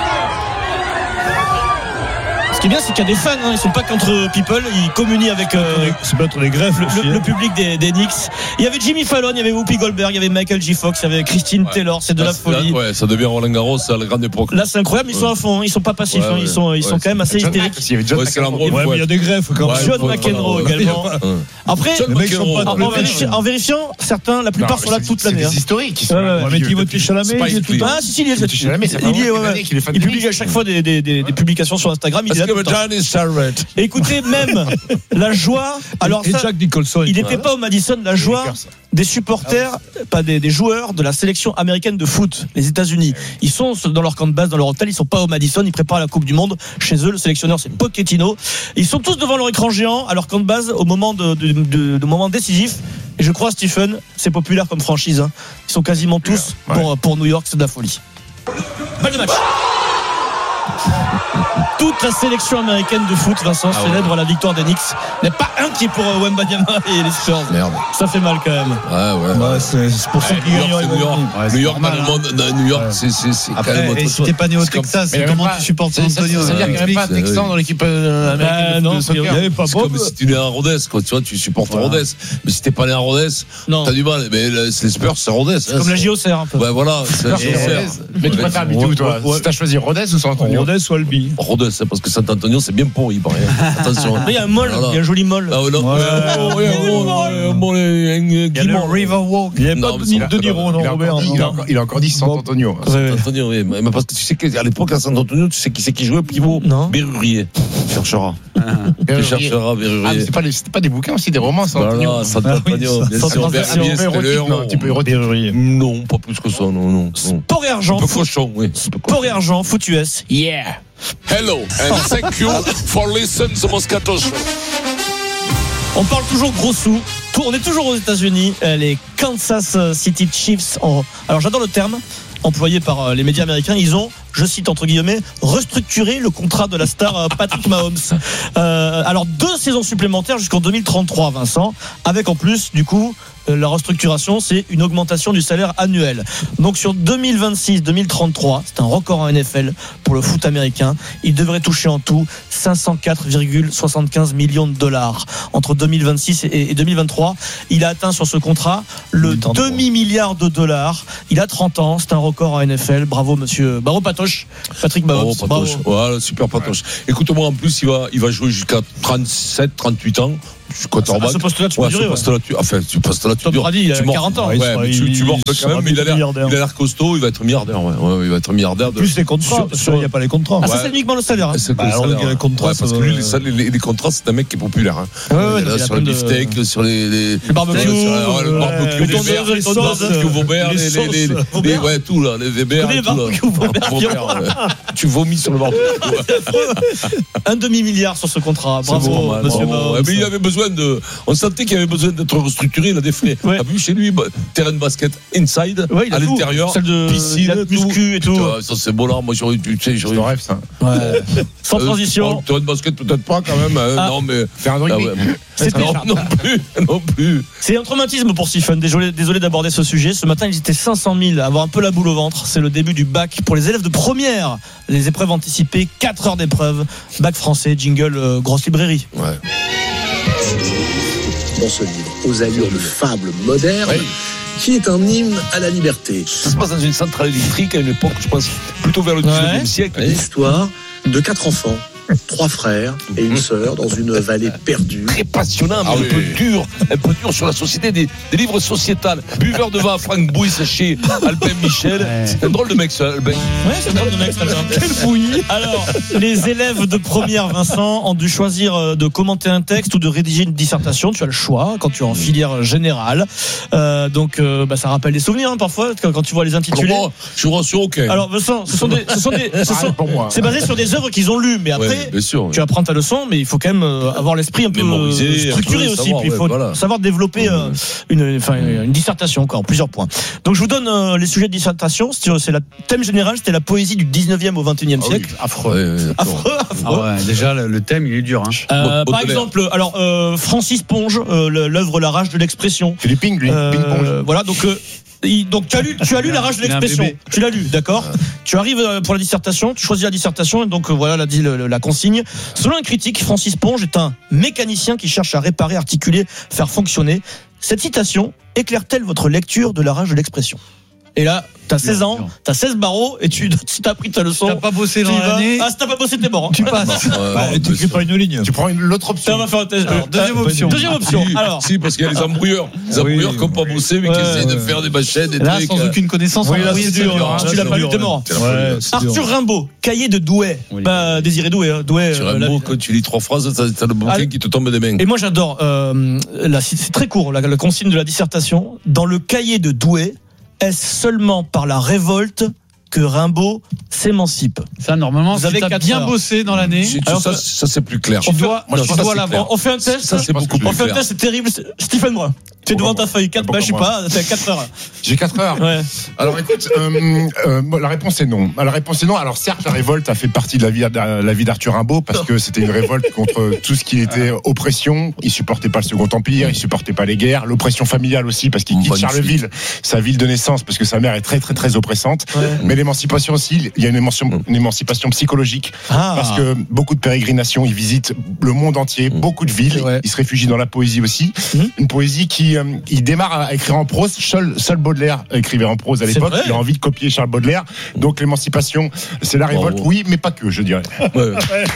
Ce qui est bien, c'est qu'il y a des fans, hein, ils sont pas contre people, ils communient avec euh,
c'est pas les greffes,
le, le, le public des, des Knicks. Il y avait Jimmy Fallon, il y avait Whoopi Goldberg, il y avait Michael J. Fox, il y avait Christine ouais. Taylor, c'est de
là,
la folie.
Là, ouais, ça devient Roland Garros, c'est la grande époque.
Là, c'est incroyable, ils sont à fond, ils sont pas passifs, ouais, hein, ils sont, ils ouais, sont quand même assez hystériques.
Il y avait John ouais, McEnroe. Ouais, mais il y a des greffes quand même.
John McEnroe également. Après, en vérifiant, certains, la plupart sont là toute l'année.
C'est historique. Mais Timothée Chalamet, il est tout le temps.
Ah, si, si, il est. Il publie à chaque fois des publications sur Instagram. Il est là. Écoutez, même la joie. Alors, ça,
Jack Nicholson,
il n'était pas au Madison. La joie des supporters, pas des, des joueurs de la sélection américaine de foot, les États-Unis. Ils sont dans leur camp de base, dans leur hôtel. Ils sont pas au Madison. Ils préparent la Coupe du Monde chez eux. Le sélectionneur, c'est Pochettino. Ils sont tous devant leur écran géant à leur camp de base au moment de, de, de, de moment décisif. Et je crois, Stephen, c'est populaire comme franchise. Hein. Ils sont quasiment tous ouais. pour, pour New York. C'est de la folie. Balle de match. Toute la sélection américaine de foot, Vincent, ah célèbre ouais. la victoire des Knicks. Il n'y a pas un qui est pour euh, Wembanyama et les Spurs. Merde. Ça fait mal quand même.
Ouais, ouais.
ouais c'est, c'est pour ça qu'ils gagnent.
New York, New York, dans le monde, New York, c'est, c'est, c'est
Après,
quand même autre
et
chose.
si t'es pas né au Texas, c'est comment tu supportes San Antonio?
Ça veut dire qu'il n'y avait pas un Texan dans l'équipe américaine de soccer.
Il n'y avait pas
Bob. C'est comme si tu es né à Rodez, quoi. Tu vois, tu supportes Rodez. Mais si t'es pas né à Rodez, t'as du mal. Mais les Spurs, c'est Rodez.
C'est comme la J O C R un peu.
Ouais, voilà. C'est la J O C R.
Mais tu préfères habiter où, toi? Si t'as choisi Rodez ou San Antonio?
Rodez ou Albi?
Rodez, parce que San Antonio, c'est bien pourri. Attention.
Il y a un molle, il y a un joli molle.
Ah ouais, non. Il y
a le Riverwalk. Il n'y a pas de Niro, non, Robert.
Il a encore dit San Antonio.
San Antonio, oui. Mais parce que tu sais qu'à l'époque, à San Antonio, tu sais qui c'est qui jouait pivot? Non. Berrurier. Tu chercheras. Tu chercheras Berrurier.
Ah, mais c'est pas, c'était pas des bouquins aussi, des romans, San Antonio.
Voilà, San Antonio. Bien sûr, Berrurier, c'était le héros.
Un petit peu érotique.
Non, pas plus que ça, non, non.
Sport et argent.
Un peu cochon, oui.
Sport et argent, foot U S.
Yeah.
Hello and thank you for listening to Moscato Show.
On parle toujours gros sous. On est toujours aux États-Unis. Les Kansas City Chiefs. Ont... Alors j'adore le terme employé par les médias américains. Ils ont, je cite entre guillemets, restructuré le contrat de la star Patrick Mahomes. Euh, alors deux saisons supplémentaires jusqu'en deux mille trente-trois, Vincent, avec en plus du coup la restructuration, c'est une augmentation du salaire annuel. Donc sur deux mille vingt-six deux mille trente-trois, c'est un record en N F L pour le foot américain. Il devrait toucher en tout cinq cent quatre virgule soixante-quinze millions de dollars entre deux mille vingt-six et deux mille vingt-trois. Il a atteint sur ce contrat le demi-milliard de dollars. Il a trente ans, c'est un record en N F L. Bravo monsieur Barreau Patoche, Patrick Mahomes.
Oh, Patoche. Voilà, super Patoche. Ouais. Écoute-moi, en plus, il va, il va jouer jusqu'à trente-sept trente-huit ans.
À ce poste-là, tu peux
ouais,
durer.
Ce poste-là, tu, enfin, ce poste-là, tu
Tom Brady, il a quarante ans.
Ouais, mais tu, tu mords quand même, mais il a l'air, il a l'air costaud, il va être milliardaire, ouais. ouais il va être milliardaire. De...
Plus les contrats, parce qu'il n'y a pas les contrats.
Ah, ça, c'est uniquement le salaire. Hein.
C'est
bah, alors,
salaire,
les contrats,
ouais, parce que lui, les, les, les contrats, c'est un mec qui est populaire. Hein.
Ouais, ouais,
là, sur le beefsteak, de... sur les, les,
les barbecues,
le barbecue, les verres, les barbecues Vaubert, les, les, ouais, tout là, les Weber, tu vomis sur le barbecue.
Un demi-milliard sur ce contrat. Bravo, monsieur Mahomes.
Mais il avait besoin de, on sentait qu'il avait besoin d'être restructuré, il a des frais. Ouais. T'as vu chez lui, bah, terrain de basket inside, ouais, à l'intérieur,
celle de piscine, muscu et tout.
Putain, ça c'est beau là, moi j'aurais dû, tu sais, j'aurais.
Je rêve ça.
Ouais. Sans euh, transition.
Terrain de basket peut-être pas quand même, hein, ah. non mais
faire un rugby. Ah ouais.
C'était
non, non plus, non plus.
C'est un traumatisme pour Stephen. Désolé, désolé d'aborder ce sujet. Ce matin, ils étaient cinq cent mille à avoir un peu la boule au ventre. C'est le début du bac pour les élèves de première. Les épreuves anticipées, quatre heures d'épreuve. Bac français, jingle, euh, grosse librairie.
Ouais.
Dans ce livre, aux allures de fable moderne, oui. Qui est un hymne à la liberté.
Ça se passe dans une centrale électrique à une époque, je pense, plutôt vers le dix-neuvième ouais. siècle.
L'histoire de quatre enfants. Trois frères et une sœur dans une vallée perdue.
Très passionnant, mais ah un oui. peu dur, un peu dur sur la société, des, des livres sociétals. Buveur de vin à Franck Bouy, chez Albin Michel. Ouais. C'est un drôle de mec, ça, Albin.
Ouais, c'est un drôle de mec, ça, Albin. Quel fouillis. Alors, les élèves de première, Vincent, ont dû choisir de commenter un texte ou de rédiger une dissertation. Tu as le choix quand tu es en filière générale. Euh, donc, euh, bah, ça rappelle des souvenirs, hein, parfois, quand tu vois les intitulés.
Alors, moi, je suis rassure, ok.
Alors, Vincent, ce sont des, ce sont des, ce sont, c'est basé sur des œuvres qu'ils ont lues, mais après.
Ouais, bien sûr,
tu apprends ta leçon, mais il faut quand même avoir l'esprit un peu Mémoriser, structuré un peu aussi. Savoir, puis il faut ouais, voilà. savoir développer euh, une, enfin, une dissertation encore, plusieurs points. Donc je vous donne euh, les sujets de dissertation. C'est le thème général, c'était la poésie du dix-neuvième au vingt et unième ah siècle.
Oui, affreux. Ouais, ouais, affreux, affreux. Ah ouais, déjà le thème il est dur. Hein.
Euh, par exemple, alors euh, Francis Ponge, euh, l'œuvre La rage de l'expression.
C'est du ping, lui.
Euh,
ping ponge.
Voilà, donc. Euh, Donc tu as lu, tu as lu La rage de l'expression. Tu l'as lu, d'accord. Tu arrives pour la dissertation, tu choisis la dissertation, et donc voilà la, la, la consigne. Selon un critique, Francis Ponge est un mécanicien qui cherche à réparer, articuler, faire fonctionner. Cette citation éclaire-t-elle votre lecture de La rage de l'expression ? Et là, t'as seize ans, t'as seize barreaux, et tu t'as appris ta leçon.
T'as pas bossé dans l'année.
Ah, si t'as pas bossé, t'es mort. Hein.
Tu passes.
Euh, bah, tu écris pas une ligne.
Tu prends une, l'autre option.
On va faire un test.
Alors, deuxième option.
Deuxième option.
Si,
alors.
Si, parce qu'il y a les embrouilleurs. Les embrouilleurs qui n'ont pas bossé, mais qui essaient de faire des machines, des
là,
trucs.
Sans aucune connaissance.
Oui, là, c'est dur. Tu l'as pas lu, t'es mort. Arthur Rimbaud, cahier de Douai. Bah, Désiré Douai. Douai.
Sur Rimbaud, quand tu lis trois phrases, t'as le bouquin qui te tombe des mains.
Et moi, j'adore. C'est très court, la consigne de la dissertation. Dans le cahier de Douai, est-ce seulement par la révolte que Rimbaud s'émancipe?
Ça, normalement, vous avez bien heures. bossé dans l'année.
Alors, ça, ça c'est plus clair.
Tu dois, moi, tu dois l'avoir. On fait un test.
Ça, c'est beaucoup plus
On fait
clair.
un test, c'est terrible. Stephen Brun. Tu es devant ta feuille, quatre, bah, je sais pas, t'as quatre heures.
J'ai quatre heures.
Ouais.
Alors écoute, euh, euh, la réponse est non. La réponse est non. Alors certes, la révolte a fait partie de la vie, de la vie d'Arthur Rimbaud parce que c'était une révolte contre tout ce qui était oppression. Il supportait pas le Second Empire, il supportait pas les guerres, l'oppression familiale aussi parce qu'il quitte Charleville, sa ville de naissance, parce que sa mère est très très très oppressante. Ouais. Mais l'émancipation aussi, il y a une émancipation, une émancipation psychologique ah. parce que beaucoup de pérégrinations, ils visitent le monde entier, beaucoup de villes, ouais. ils se réfugient dans la poésie aussi. Mmh. Une poésie qui euh, il démarre à écrire en prose. Seul, seul Baudelaire écrivait en prose à l'époque. Il a envie de copier Charles Baudelaire. Donc l'émancipation, c'est la révolte, oh. oui, mais pas que, je dirais. Ouais.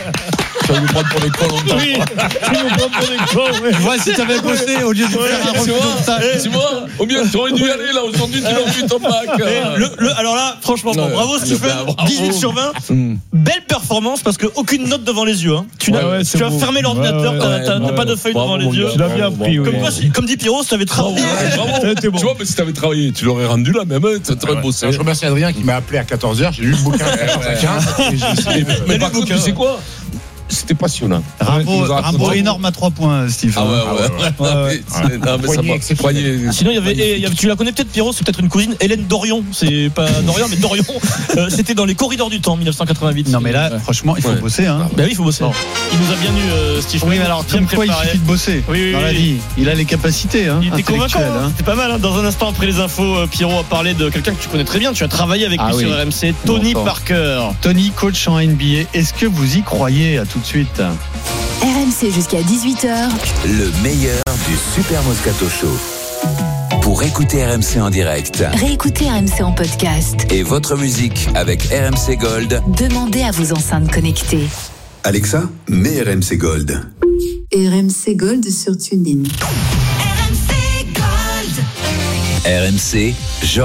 Tu vas nous prendre pour des cons longtemps.
Oui, tu vas nous prendre pour des cons. Ouais.
Ouais, si t'avais bossé au lieu de
ouais,
faire un
refus d'obstacle. Tu vois, au mieux, t'aurais dû y aller là. Aujourd'hui, tu l'as vu ton bac.
Le, le, alors là, franchement, bon, bravo Stephen. dix-huit sur vingt. Mm. Belle performance parce qu'aucune note devant les yeux. Hein. Tu, ouais, ouais, tu as fermé l'ordinateur, ouais, ouais, t'as, t'as ouais, pas de feuille devant les yeux.
Tu l'as bien pris.
Comme, quoi, comme dit Pierrot, si t'avais travaillé.
Tu vois, mais si t'avais travaillé, tu l'aurais rendu là même. Tu aurais bossé.
Je remercie Adrien qui m'a appelé à quatorze heures. J'ai lu le bouquin à quatorze heures quinze.
Mais par contre, tu sais quoi? C'était passionnant.
Rimbaud, Rimbaud énorme à trois points, Steve.
Ah ouais, ouais. ouais. ouais. Non, mais poignet, ça poignet.
Sinon, il y avait, il y avait, tu la connais peut-être, Pierrot, c'est peut-être une cousine, Hélène Dorion. C'est pas Dorion, mais Dorion. Euh, c'était dans les corridors du temps, dix-neuf cent quatre-vingt-huit.
Non, mais là, ouais. franchement, il faut ouais. bosser. Hein.
Bah oui, il faut bosser. Bon. Il nous a bien eu, euh, Steve.
Oui, mais alors, comme quoi, il suffit de bosser. Oui, oui, dans la vie. Il a les capacités. Hein,
il était convaincant. Hein. C'est pas mal. Hein. Dans un instant, après les infos, Pierrot a parlé de quelqu'un que tu connais très bien. Tu as travaillé avec lui sur R M C, Tony Parker.
Tony, coach en N B A. Est-ce que vous y croyez? À tout de suite.
R M C jusqu'à dix-huit heures.
Le meilleur du Super Moscato Show. Pour écouter R M C en direct,
réécoutez R M C en podcast.
Et votre musique avec R M C Gold.
Demandez à vos enceintes connectées.
Alexa, mets R M C Gold.
R M C Gold sur TuneIn.
R M C Gold.
R M C, Georges.